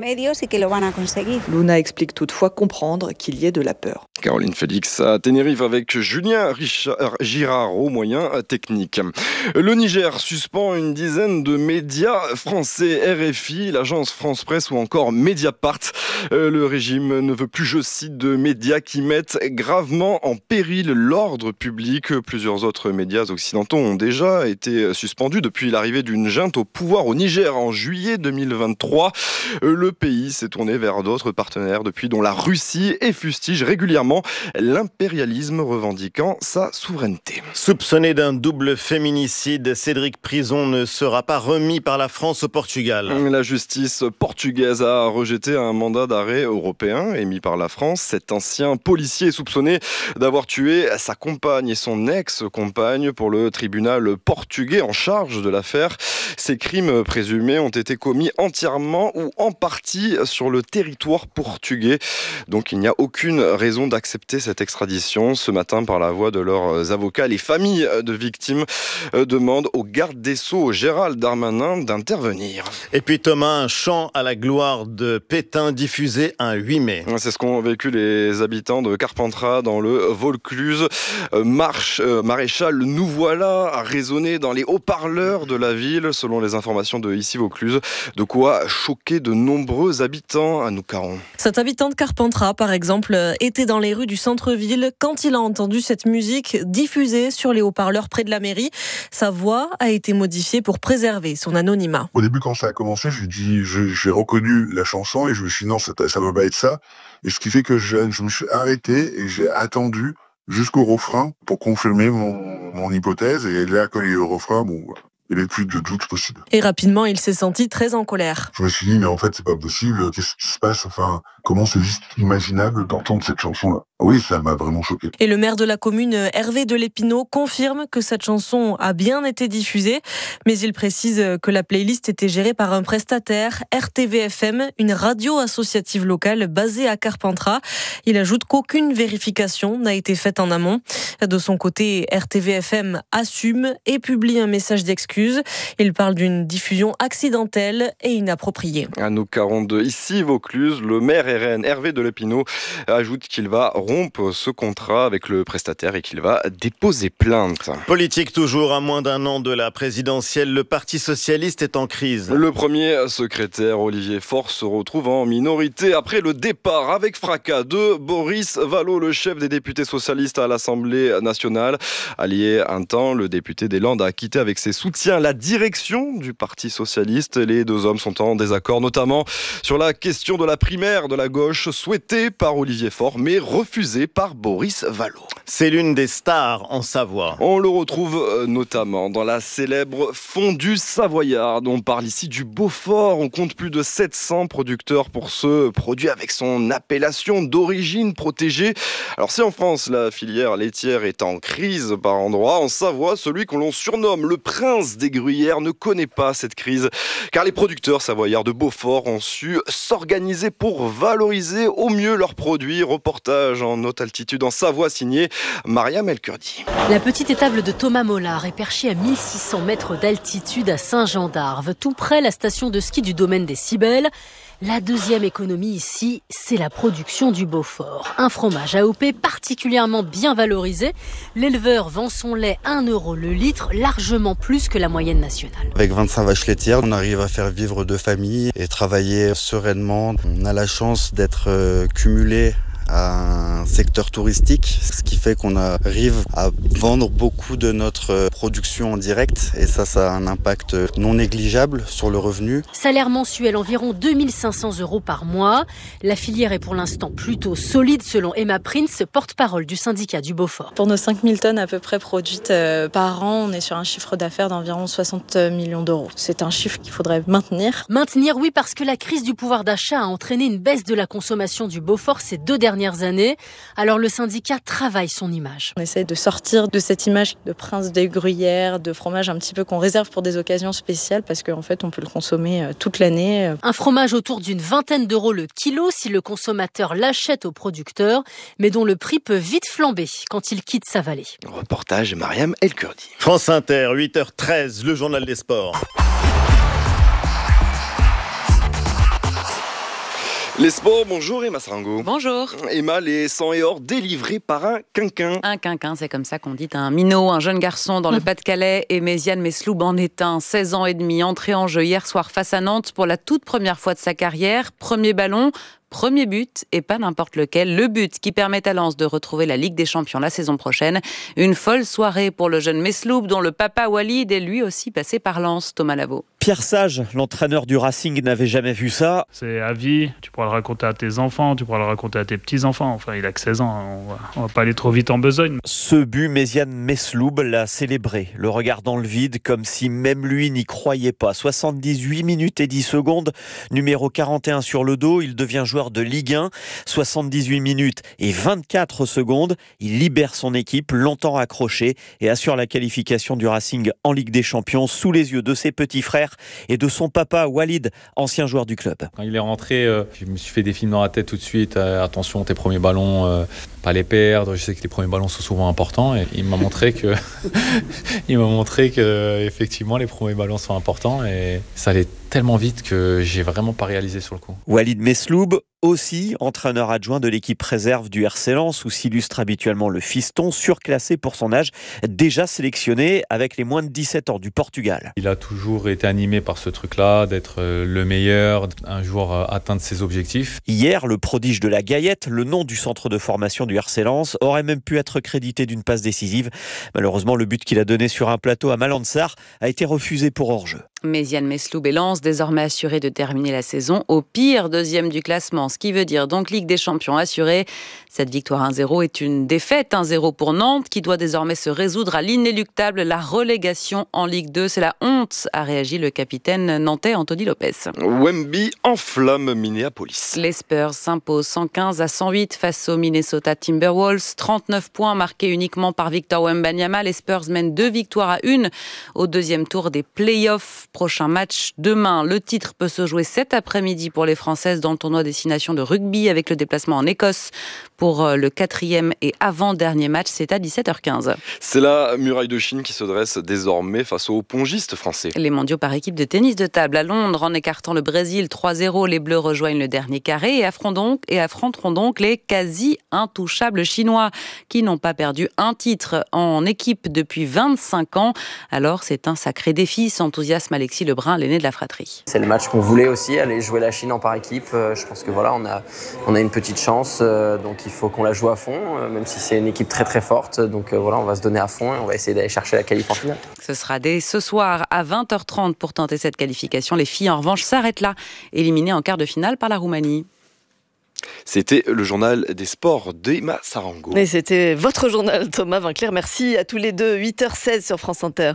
Luna explique toutefois comprendre qu'il y ait de la peur. Caroline Félix à Tenerife avec Julien Richard, Girard au moyen technique. Le Niger suspend une dizaine de médias français, R F I, l'agence France Presse ou encore Mediapart. Le régime ne veut plus, je cite, de médias qui mettent gravement en péril l'ordre public. Plusieurs autres médias occidentaux ont déjà a été suspendu depuis l'arrivée d'une junte au pouvoir au Niger en juillet deux mille vingt-trois. Le pays s'est tourné vers d'autres partenaires depuis, dont la Russie, et fustige régulièrement l'impérialisme revendiquant sa souveraineté. Soupçonné d'un double féminicide, Cédric Prison ne sera pas remis par la France au Portugal. La justice portugaise a rejeté un mandat d'arrêt européen émis par la France. Cet ancien policier est soupçonné d'avoir tué sa compagne et son ex-compagne pour le tribunal portugais en charge de l'affaire. Ces crimes présumés ont été commis entièrement ou en partie sur le territoire portugais. Donc il n'y a aucune raison d'accepter cette extradition. Ce matin, par la voix de leurs avocats, les familles de victimes demandent au garde des Sceaux, Gérald Darmanin, d'intervenir. Et puis Thomas, un chant à la gloire de Pétain diffusé un huit mai. C'est ce qu'ont vécu les habitants de Carpentras dans le Vaucluse. Marche, euh, maréchal, nous voilà à résonner dans les haut-parleurs de la ville, selon les informations de Ici Vaucluse. De quoi choquer de nombreux habitants à Noucaron. Cet habitant de Carpentras, par exemple, était dans les rues du centre-ville quand il a entendu cette musique diffusée sur les haut-parleurs près de la mairie. Sa voix a été modifiée pour préserver son anonymat. Au début, quand ça a commencé, j'ai dit, je, j'ai reconnu la chanson et je me suis dit non, ça ne doit pas être ça. Et ce qui fait que je, je me suis arrêté et j'ai attendu jusqu'au refrain pour confirmer mon, mon hypothèse. Et là, quand il y a eu le refrain, bon, il n'y avait plus de doute possible. Et rapidement, il s'est senti très en colère. Je me suis dit, mais en fait, c'est pas possible. Qu'est-ce qui se passe? Enfin, comment c'est juste imaginable d'entendre cette chanson-là? Oui, ça m'a vraiment choqué. Et le maire de la commune, Hervé Delépinaud, confirme que cette chanson a bien été diffusée, mais il précise que la playlist était gérée par un prestataire, R T V F M, une radio associative locale basée à Carpentras. Il ajoute qu'aucune vérification n'a été faite en amont. De son côté, R T V F M assume et publie un message d'excuse. Il parle d'une diffusion accidentelle et inappropriée. À Noucaron de Ici Vaucluse, le maire R N Hervé Delépinaud ajoute qu'il va rompre ce contrat avec le prestataire et qu'il va déposer plainte. Politique toujours, à moins d'un an de la présidentielle, le Parti socialiste est en crise. Le premier secrétaire, Olivier Faure, se retrouve en minorité après le départ avec fracas de Boris Vallaud, le chef des députés socialistes à l'Assemblée nationale. Allié un temps, le député des Landes a quitté avec ses soutiens la direction du Parti socialiste. Les deux hommes sont en désaccord, notamment sur la question de la primaire de la gauche, souhaitée par Olivier Faure, mais refusée par Boris Vallaud. C'est l'une des stars en Savoie. On le retrouve notamment dans la célèbre fondue savoyarde. On parle ici du Beaufort. On compte plus de sept cents producteurs pour ce produit avec son appellation d'origine protégée. Alors si en France, la filière laitière est en crise par endroits, en Savoie, celui qu'on l'on surnomme le prince des gruyères ne connaît pas cette crise. Car les producteurs savoyards de Beaufort ont su s'organiser pour valoriser au mieux leurs produits. Reportage en haute altitude en Savoie, signé Mariam El-Kurdi. La petite étable de Thomas Mollard est perchée à mille six cents mètres d'altitude à Saint-Jean-d'Arve, tout près la station de ski du domaine des Cybèles. La deuxième économie ici, c'est la production du Beaufort. Un fromage A O P particulièrement bien valorisé. L'éleveur vend son lait un euro le litre, largement plus que la moyenne nationale. Avec vingt-cinq vaches laitières, on arrive à faire vivre deux familles et travailler sereinement. On a la chance d'être euh, cumulé à un secteur touristique, ce qui fait qu'on arrive à vendre beaucoup de notre production en direct et ça, ça a un impact non négligeable sur le revenu. Salaire mensuel environ deux mille cinq cents euros par mois. La filière est pour l'instant plutôt solide selon Emma Prince, porte-parole du syndicat du Beaufort. Pour nos cinq mille tonnes à peu près produites par an, on est sur un chiffre d'affaires d'environ soixante millions d'euros. C'est un chiffre qu'il faudrait maintenir. Maintenir, oui, parce que la crise du pouvoir d'achat a entraîné une baisse de la consommation du Beaufort ces deux dernières dernières années. Alors le syndicat travaille son image. On essaie de sortir de cette image de prince des gruyères, de fromage un petit peu qu'on réserve pour des occasions spéciales parce qu'en fait on peut le consommer toute l'année. Un fromage autour d'une vingtaine d'euros le kilo si le consommateur l'achète au producteur, mais dont le prix peut vite flamber quand il quitte sa vallée. Reportage Mariam El Kurdi. France Inter, huit heures treize, le journal des sports. Les sports, bonjour Emma Sarango. Bonjour. Emma, les sang et or délivrés par un quinquin. Un quinquin, c'est comme ça qu'on dit un minot, un jeune garçon dans le Pas-de-Calais. Et Méziane Mesloub en est un, seize ans et demi, entré en jeu hier soir face à Nantes pour la toute première fois de sa carrière. Premier ballon, premier but, et pas n'importe lequel. Le but qui permet à Lens de retrouver la Ligue des Champions la saison prochaine. Une folle soirée pour le jeune Mesloub, dont le papa Walid est lui aussi passé par Lens. Thomas Lavaux. Pierre Sage, l'entraîneur du Racing, n'avait jamais vu ça. C'est à vie, tu pourras le raconter à tes enfants, tu pourras le raconter à tes petits-enfants. Enfin, il a que seize ans, on va, on va pas aller trop vite en besogne. Ce but, Méziane Mesloub l'a célébré, le regard dans le vide, comme si même lui n'y croyait pas. soixante-dix-huit minutes et dix secondes, numéro quarante et un sur le dos, il devient joueur de Ligue un. soixante-dix-huit minutes et vingt-quatre secondes, il libère son équipe, longtemps accrochée, et assure la qualification du Racing en Ligue des Champions sous les yeux de ses petits frères et de son papa Walid, ancien joueur du club. Quand il est rentré, euh, je me suis fait des films dans la tête tout de suite. Euh, attention, tes premiers ballons, euh, pas les perdre. Je sais que les premiers ballons sont souvent importants. Et il m'a montré que, il m'a montré que effectivement les premiers ballons sont importants. Et ça allait tellement vite que j'ai vraiment pas réalisé sur le coup. Walid Mesloub, aussi entraîneur adjoint de l'équipe réserve du R C Lens, où s'illustre habituellement le fiston, surclassé pour son âge, déjà sélectionné avec les moins de dix-sept ans du Portugal. Il a toujours été animé par ce truc-là, d'être le meilleur, un joueur atteint de ses objectifs. Hier, le prodige de la Gaillette, le nom du centre de formation du R C Lens, aurait même pu être crédité d'une passe décisive. Malheureusement, le but qu'il a donné sur un plateau à Malansar a été refusé pour hors-jeu. Méziane Mesloub et Lens désormais assurés de terminer la saison au pire deuxième du classement, ce qui veut dire donc Ligue des Champions assurée. Cette victoire un zéro est une défaite un zéro pour Nantes qui doit désormais se résoudre à l'inéluctable, la relégation en Ligue deux. C'est la honte, a réagi le capitaine nantais Anthony Lopez. Wemby enflamme Minneapolis. Les Spurs s'imposent cent quinze à cent huit face aux Minnesota Timberwolves. trente-neuf points marqués uniquement par Victor Wembanyama. Les Spurs mènent deux victoires à une au deuxième tour des playoffs. Prochain match demain. Le titre peut se jouer cet après-midi pour les Françaises dans le tournoi Destination de rugby avec le déplacement en Écosse pour le quatrième et avant-dernier match. C'est à dix-sept heures quinze. C'est la muraille de Chine qui se dresse désormais face aux pongistes français. Les mondiaux par équipe de tennis de table à Londres en écartant le Brésil trois zéro. Les Bleus rejoignent le dernier carré et affronteront donc, et affronteront donc les quasi intouchables Chinois qui n'ont pas perdu un titre en équipe depuis vingt-cinq ans. Alors c'est un sacré défi, s'enthousiasme Alexis Lebrun, l'aîné de la fratrie. C'est le match qu'on voulait aussi, aller jouer la Chine en par équipe. Je pense que voilà, on a, on a une petite chance, donc il faut qu'on la joue à fond, même si c'est une équipe très très forte. Donc voilà, on va se donner à fond et on va essayer d'aller chercher la qualif en finale. Ce sera dès ce soir à vingt heures trente pour tenter cette qualification. Les filles en revanche s'arrêtent là, éliminées en quart de finale par la Roumanie. C'était le journal des sports d'Emma Sarango. Et c'était votre journal, Thomas Vinclair. Merci à tous les deux. huit heures seize sur France Inter.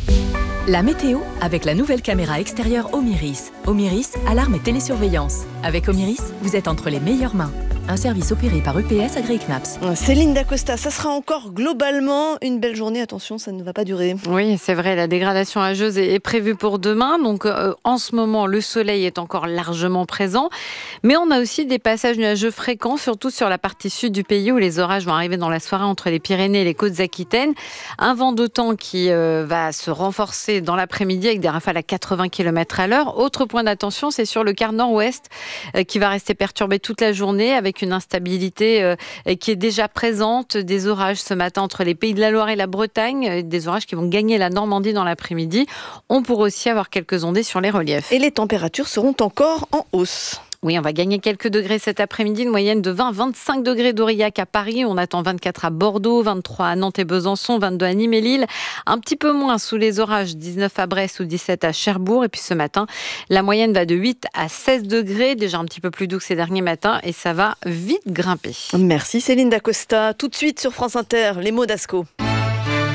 La météo avec la nouvelle caméra extérieure Omiris. Omiris, alarme et télésurveillance. Avec Omiris, vous êtes entre les meilleures mains. Un service opéré par U P S AgriKnaps. Céline Dacosta, ça sera encore globalement une belle journée. Attention, ça ne va pas durer. Oui, c'est vrai, la dégradation âgeuse est prévue pour demain. Donc euh, en ce moment, le soleil est encore largement présent. Mais on a aussi des passages nuageux fréquents, surtout sur la partie sud du pays où les orages vont arriver dans la soirée entre les Pyrénées et les Côtes-Aquitaines. Un vent de temps qui euh, va se renforcer dans l'après-midi avec des rafales à quatre-vingts kilomètres à l'heure. Autre point d'attention, c'est sur le quart nord-ouest euh, qui va rester perturbé toute la journée avec une instabilité euh, qui est déjà présente. Des orages ce matin entre les Pays de la Loire et la Bretagne, euh, des orages qui vont gagner la Normandie dans l'après-midi. On pourrait aussi avoir quelques ondées sur les reliefs. Et les températures seront encore en hausse. Oui, on va gagner quelques degrés cet après-midi, une moyenne de vingt à vingt-cinq degrés d'Aurillac à Paris. On attend vingt-quatre à Bordeaux, vingt-trois à Nantes et Besançon, vingt-deux à Nîmes et Lille. Un petit peu moins sous les orages, dix-neuf à Brest ou dix-sept à Cherbourg. Et puis ce matin, la moyenne va de huit à seize degrés, déjà un petit peu plus doux que ces derniers matins. Et ça va vite grimper. Merci Céline Dacosta. Tout de suite sur France Inter, les mots d'Asco.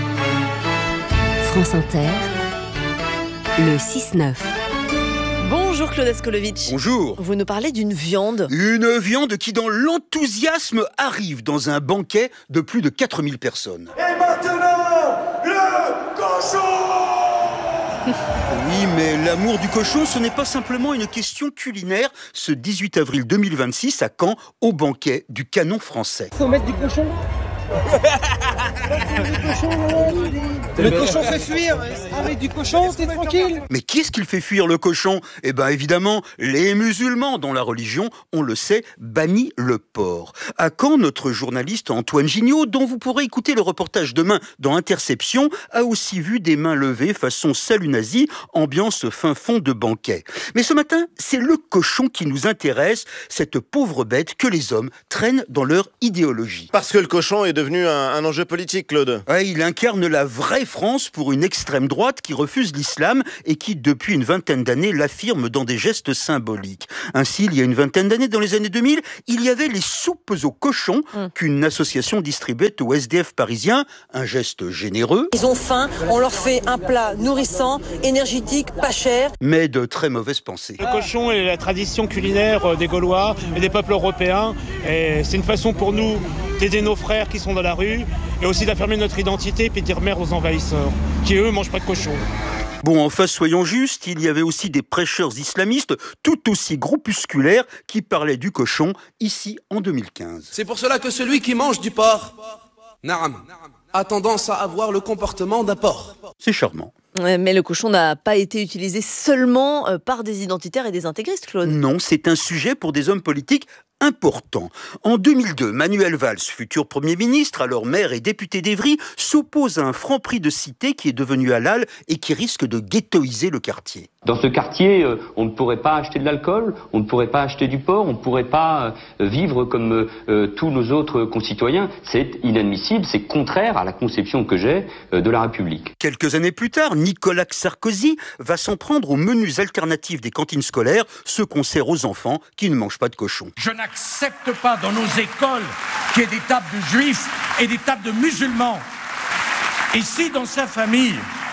France Inter, le six neuf. Bonjour Claude Askolovitch. Bonjour. Vous nous parlez d'une viande. Une viande qui dans l'enthousiasme arrive dans un banquet de plus de quatre mille personnes. Et maintenant, le cochon. Oui, mais l'amour du cochon, ce n'est pas simplement une question culinaire. Ce dix-huit avril deux mille vingt-six à Caen, au banquet du Canon français. Faut mettre du cochon. Le cochon fait fuir. Avec du cochon, t'es tranquille. Mais qui est-ce qu'il fait fuir le cochon ? Eh bien évidemment, les musulmans dont la religion, on le sait, bannit le porc. À Caen, notre journaliste Antoine Gignot, dont vous pourrez écouter le reportage demain dans Interception, a aussi vu des mains levées façon salut nazi, ambiance fin fond de banquet. Mais ce matin, c'est le cochon qui nous intéresse, cette pauvre bête que les hommes traînent dans leur idéologie. Parce que le cochon est devenu un, un enjeu politique, Claude. Ouais, il incarne la vraie France pour une extrême droite qui refuse l'islam et qui, depuis une vingtaine d'années, l'affirme dans des gestes symboliques. Ainsi, il y a une vingtaine d'années, dans les années deux mille, il y avait les soupes au cochon mmh. qu'une association distribuait aux S D F parisiens. Un geste généreux. Ils ont faim, on leur fait un plat nourrissant, énergétique, pas cher. Mais de très mauvaises pensées. Le cochon est la tradition culinaire des Gaulois et des peuples européens. Et c'est une façon pour nous d'aider nos frères qui sont dans la rue et aussi d'affirmer notre identité et puis de dire merde aux envahisseurs qui, eux, mangent pas de cochon. Bon, en face, soyons justes, il y avait aussi des prêcheurs islamistes tout aussi groupusculaires qui parlaient du cochon, ici en deux mille quinze. C'est pour cela que celui qui mange du porc, naam, a tendance à avoir le comportement d'un porc. C'est charmant. Mais le cochon n'a pas été utilisé seulement par des identitaires et des intégristes, Claude. Non, c'est un sujet pour des hommes politiques important. En deux mille deux, Manuel Valls, futur Premier ministre, alors maire et député d'Évry, s'oppose à un Franprix de cité qui est devenu halal et qui risque de ghettoiser le quartier. Dans ce quartier, euh, on ne pourrait pas acheter de l'alcool, on ne pourrait pas acheter du porc, on ne pourrait pas euh, vivre comme euh, tous nos autres concitoyens. C'est inadmissible, c'est contraire à la conception que j'ai euh, de la République. Quelques années plus tard, Nicolas Sarkozy va s'en prendre aux menus alternatifs des cantines scolaires, ceux qu'on sert aux enfants qui ne mangent pas de cochon. Je n'accepte pas dans nos écoles qu'il y ait des tables de juifs et des tables de musulmans. Et si dans sa famille,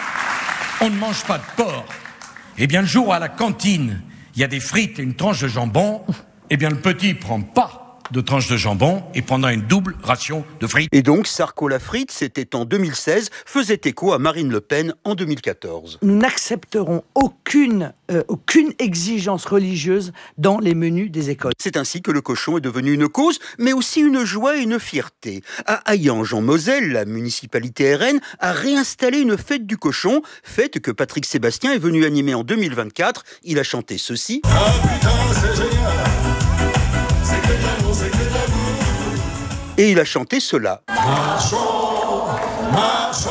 on ne mange pas de porc, eh bien le jour où à la cantine, il y a des frites et une tranche de jambon, eh bien le petit ne prend pas de tranche de jambon et prendra une double ration de frites. Et donc, Sarko la frite, c'était en deux mille seize, faisait écho à Marine Le Pen en deux mille quatorze. Nous n'accepterons aucune, euh, aucune exigence religieuse dans les menus des écoles. C'est ainsi que le cochon est devenu une cause, mais aussi une joie et une fierté. À Hayange, en Moselle, la municipalité R N a réinstallé une fête du cochon, fête que Patrick Sébastien est venu animer en deux mille vingt-quatre. Il a chanté ceci. Ah putain, c'est génial. Et il a chanté cela. Marchons, marchons,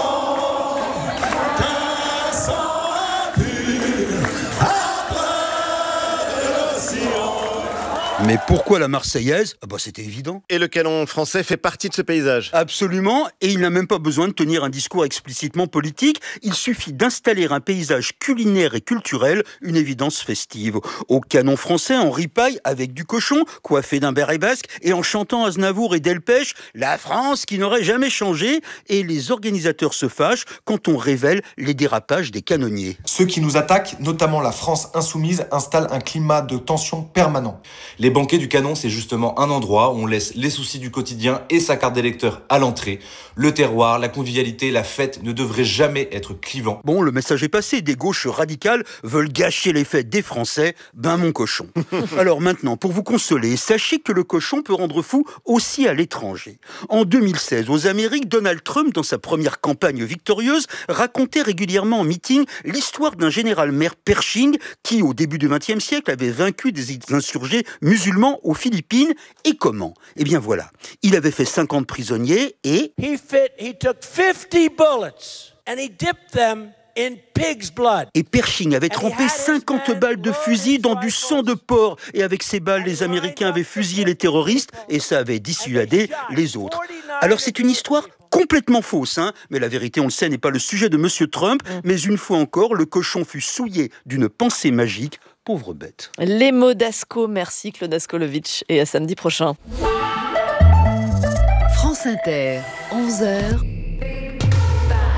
mais pourquoi la Marseillaise ? Ah bah c'était évident. Et le canon français fait partie de ce paysage. Absolument, et il n'a même pas besoin de tenir un discours explicitement politique, il suffit d'installer un paysage culinaire et culturel, une évidence festive. Au canon français, en ripaille, avec du cochon, coiffé d'un béret basque, et en chantant Aznavour et Delpech, la France qui n'aurait jamais changé, et les organisateurs se fâchent quand on révèle les dérapages des canonniers. Ceux qui nous attaquent, notamment la France insoumise, installent un climat de tension permanent. Les banquets du Canon, c'est justement un endroit où on laisse les soucis du quotidien et sa carte d'électeur à l'entrée. Le terroir, la convivialité, la fête ne devraient jamais être clivants. Bon, le message est passé. Des gauches radicales veulent gâcher les fêtes des Français. Ben mon cochon. Alors maintenant, pour vous consoler, sachez que le cochon peut rendre fou aussi à l'étranger. En deux mille seize, aux Amériques, Donald Trump, dans sa première campagne victorieuse, racontait régulièrement en meeting l'histoire d'un général-maire Pershing qui, au début du vingtième siècle, avait vaincu des insurgés musulmans aux Philippines. Et comment ? Eh bien voilà, il avait fait cinquante prisonniers et... He fit, he took fifty bullets and he dipped them in pig's blood. Et Pershing avait trempé cinquante balles de fusil dans du sang de porc. Et avec ces balles, les Américains avaient fusillé les terroristes et ça avait dissuadé les autres. Alors c'est une histoire complètement fausse, hein, mais la vérité, on le sait, n'est pas le sujet de Monsieur Trump. Mais une fois encore, le cochon fut souillé d'une pensée magique. Pauvre bête. Les mots d'Asko, merci Claude Askolovitch, et à samedi prochain. France Inter, onze heures.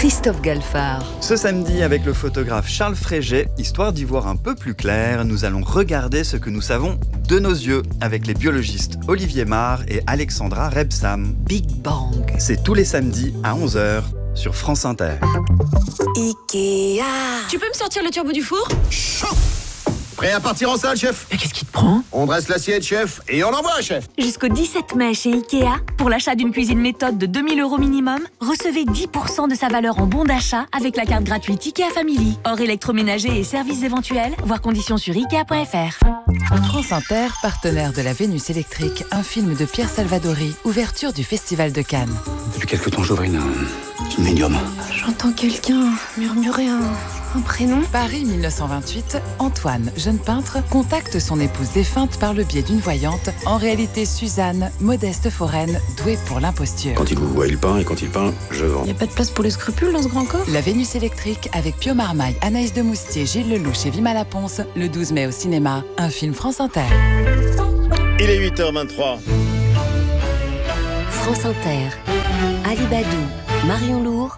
Christophe Galfard. Ce samedi, avec le photographe Charles Fréget, histoire d'y voir un peu plus clair, nous allons regarder ce que nous savons de nos yeux avec les biologistes Olivier Marr et Alexandra Rebsam. Big Bang. C'est tous les samedis à onze heures sur France Inter. Ikea. Tu peux me sortir le turbo du four ? Prêt à partir en salle, chef ? Mais qu'est-ce qui te prend ? On dresse l'assiette, chef, et on envoie, chef. Jusqu'au dix-sept mai chez Ikea, pour l'achat d'une cuisine méthode de deux mille euros minimum, recevez dix pour cent de sa valeur en bon d'achat avec la carte gratuite Ikea Family. Hors électroménager et services éventuels, voir conditions sur ikea point f r. France Inter, partenaire de la Vénus électrique, un film de Pierre Salvadori, ouverture du Festival de Cannes. Depuis quelque temps, j'aurais une, une médium. J'entends quelqu'un murmurer un... un prénom. Paris mille neuf cent vingt-huit, Antoine, jeune peintre, contacte son épouse défunte par le biais d'une voyante, en réalité Suzanne, modeste foraine, douée pour l'imposture. Quand il vous voit, il peint, et quand il peint, je vends. Il n'y a pas de place pour les scrupules dans ce grand corps ? La Vénus électrique avec Pio Marmaille, Anaïs de Moustier, Gilles Lelouch et Vima Laponce, le douze mai au cinéma, un film France Inter. Il est huit heures vingt-trois. France Inter. Ali Badou, Marion Lourd,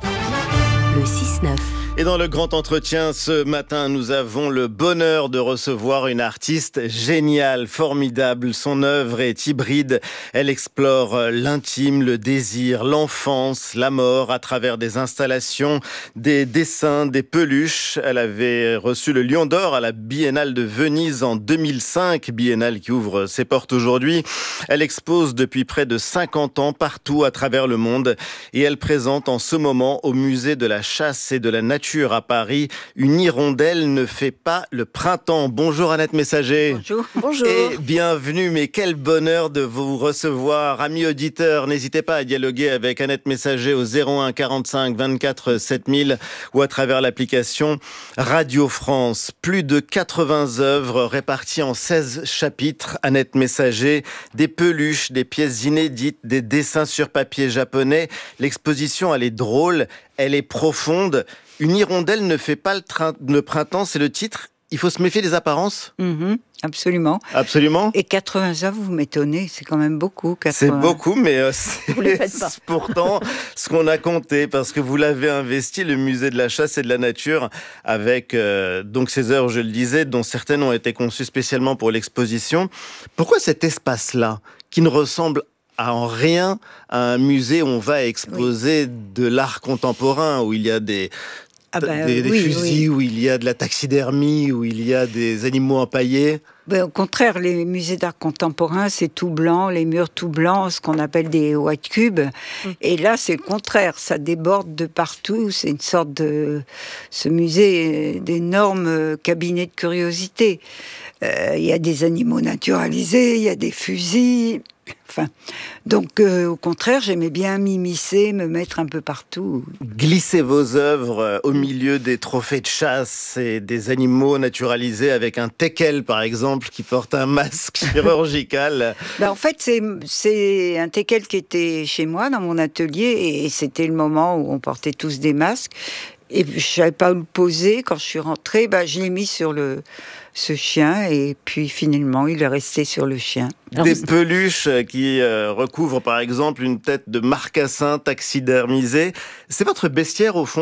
le six neuf. Et dans le grand entretien ce matin, nous avons le bonheur de recevoir une artiste géniale, formidable. Son œuvre est hybride. Elle explore l'intime, le désir, l'enfance, la mort à travers des installations, des dessins, des peluches. Elle avait reçu le Lion d'Or à la Biennale de Venise en deux mille cinq, biennale qui ouvre ses portes aujourd'hui. Elle expose depuis près de cinquante ans partout à travers le monde et elle présente en ce moment au musée de la chasse et de la nature à Paris, une hirondelle ne fait pas le printemps. Bonjour Annette Messager. Bonjour. Bonjour. Et bienvenue, mais quel bonheur de vous recevoir. Amis auditeurs, n'hésitez pas à dialoguer avec Annette Messager au zéro un quarante-cinq vingt-quatre sept mille ou à travers l'application Radio France. Plus de quatre-vingts œuvres réparties en seize chapitres. Annette Messager, des peluches, des pièces inédites, des dessins sur papier japonais. L'exposition, elle est drôle, elle est profonde. Une hirondelle ne fait pas le, train, le printemps, c'est le titre. Il faut se méfier des apparences. Mmh, absolument. Absolument. Et quatre-vingts œuvres, vous m'étonnez, c'est quand même beaucoup. quatre-vingts. C'est beaucoup, mais euh, c'est vous les faites pas. Pourtant ce qu'on a compté, parce que vous l'avez investi, le musée de la chasse et de la nature, avec euh, donc ces œuvres, je le disais, dont certaines ont été conçues spécialement pour l'exposition. Pourquoi cet espace-là, qui ne ressemble à en rien à un musée où on va exposer oui. de l'art contemporain, où il y a des... Ah ben, des, des oui, fusils, oui. où il y a de la taxidermie, où il y a des animaux empaillés. Ben, au contraire, les musées d'art contemporain, c'est tout blanc, les murs tout blancs, ce qu'on appelle des white cubes. Mm. Et là, c'est le contraire, ça déborde de partout. C'est une sorte de... Ce musée d'énormes cabinets de curiosité. Euh, il y a des animaux naturalisés, il y a des fusils... Enfin, donc, euh, au contraire, j'aimais bien m'immiscer, me mettre un peu partout. Glisser vos œuvres euh, au milieu des trophées de chasse et des animaux naturalisés avec un teckel, par exemple, qui porte un masque chirurgical. Ben, en fait, c'est, c'est un teckel qui était chez moi, dans mon atelier, et c'était le moment où on portait tous des masques. Et je ne savais pas où le poser. Quand je suis rentrée, ben, je l'ai mis sur le, ce chien. Et puis, finalement, il est resté sur le chien. Des peluches qui euh, recouvrent, par exemple, une tête de marcassin taxidermisée. C'est votre bestiaire, au fond ?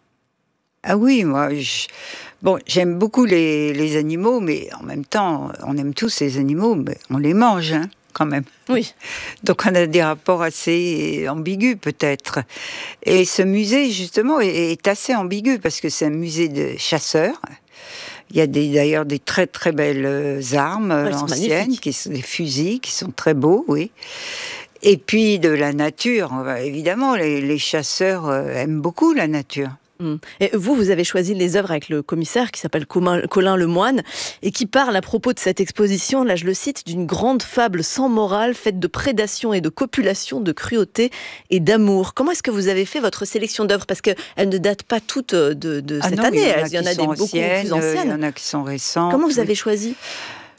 Ah oui, moi, je... bon, j'aime beaucoup les, les animaux, mais en même temps, on aime tous les animaux, mais on les mange, hein. Quand même. Oui. Donc on a des rapports assez ambigus peut-être. Et ce musée justement est, est assez ambigu parce que c'est un musée de chasseurs. Il y a des, d'ailleurs des très très belles armes ouais, anciennes, qui sont des fusils qui sont très beaux, oui. Et puis de la nature, évidemment, les, les chasseurs aiment beaucoup la nature. Et vous, vous avez choisi les œuvres avec le commissaire qui s'appelle Colin Lemoine et qui parle à propos de cette exposition, là je le cite, d'une grande fable sans morale faite de prédation et de copulation, de cruauté et d'amour. Comment est-ce que vous avez fait votre sélection d'œuvres ? Parce qu'elles ne datent pas toutes de, de ah cette non, année, il y en a, il y en a des anciennes, beaucoup plus anciennes. Il y en a qui sont récentes. Comment vous oui. avez choisi ?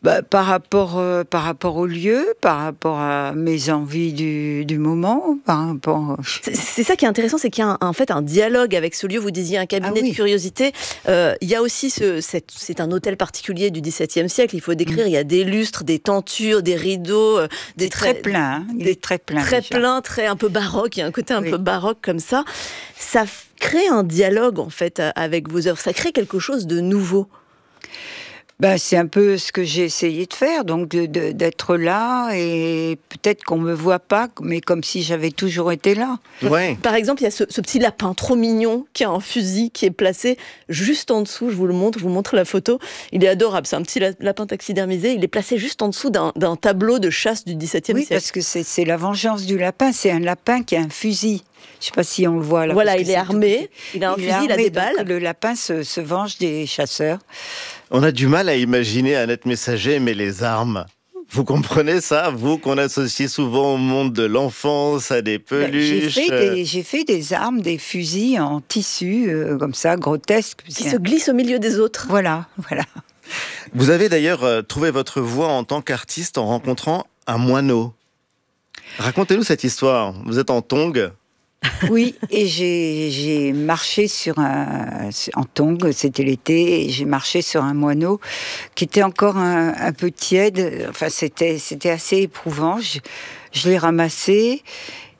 Bah, par, rapport, euh, par rapport au lieu, par rapport à mes envies du, du moment, par rapport... C'est, c'est ça qui est intéressant, c'est qu'il y a un, en fait un dialogue avec ce lieu. Vous disiez un cabinet ah oui. de curiosité. Euh, il y a aussi, ce, cette, c'est un hôtel particulier du dix-septième siècle, il faut décrire, mmh. il y a des lustres, des tentures, des rideaux... Euh, des très plein, hein. Il des, est très plein. Très déjà. plein, très un peu baroque, il y a un côté un oui. peu baroque comme ça. Ça crée un dialogue, en fait, avec vos œuvres. Ça crée quelque chose de nouveau. Ben, c'est un peu ce que j'ai essayé de faire, donc de, de, d'être là et peut-être qu'on me voit pas, mais comme si j'avais toujours été là. Ouais. Par exemple, il y a ce, ce petit lapin trop mignon qui a un fusil qui est placé juste en dessous. Je vous le montre, je vous montre la photo. Il est adorable. C'est un petit lapin taxidermisé. Il est placé juste en dessous d'un, d'un tableau de chasse du dix-septième oui, siècle. Oui, parce que c'est, c'est la vengeance du lapin. C'est un lapin qui a un fusil. Je ne sais pas si on le voit là. Voilà, il est armé. Il a un il fusil, il a des balles. Le lapin se, se venge des chasseurs. On a du mal à imaginer Annette Messager aimer les armes. Vous comprenez ça, vous qu'on associe souvent au monde de l'enfance, à des peluches. J'ai fait des, j'ai fait des armes, des fusils en tissu, euh, comme ça, grotesques. Qui se glissent au milieu des autres. Voilà, voilà. Vous avez d'ailleurs euh, trouvé votre voie en tant qu'artiste en rencontrant un moineau. Racontez-nous cette histoire. Vous êtes en tongs. Oui, et j'ai, j'ai marché sur un, en tongs, c'était l'été, et j'ai marché sur un moineau qui était encore un, un peu tiède, enfin c'était, c'était assez éprouvant, je, je l'ai ramassé,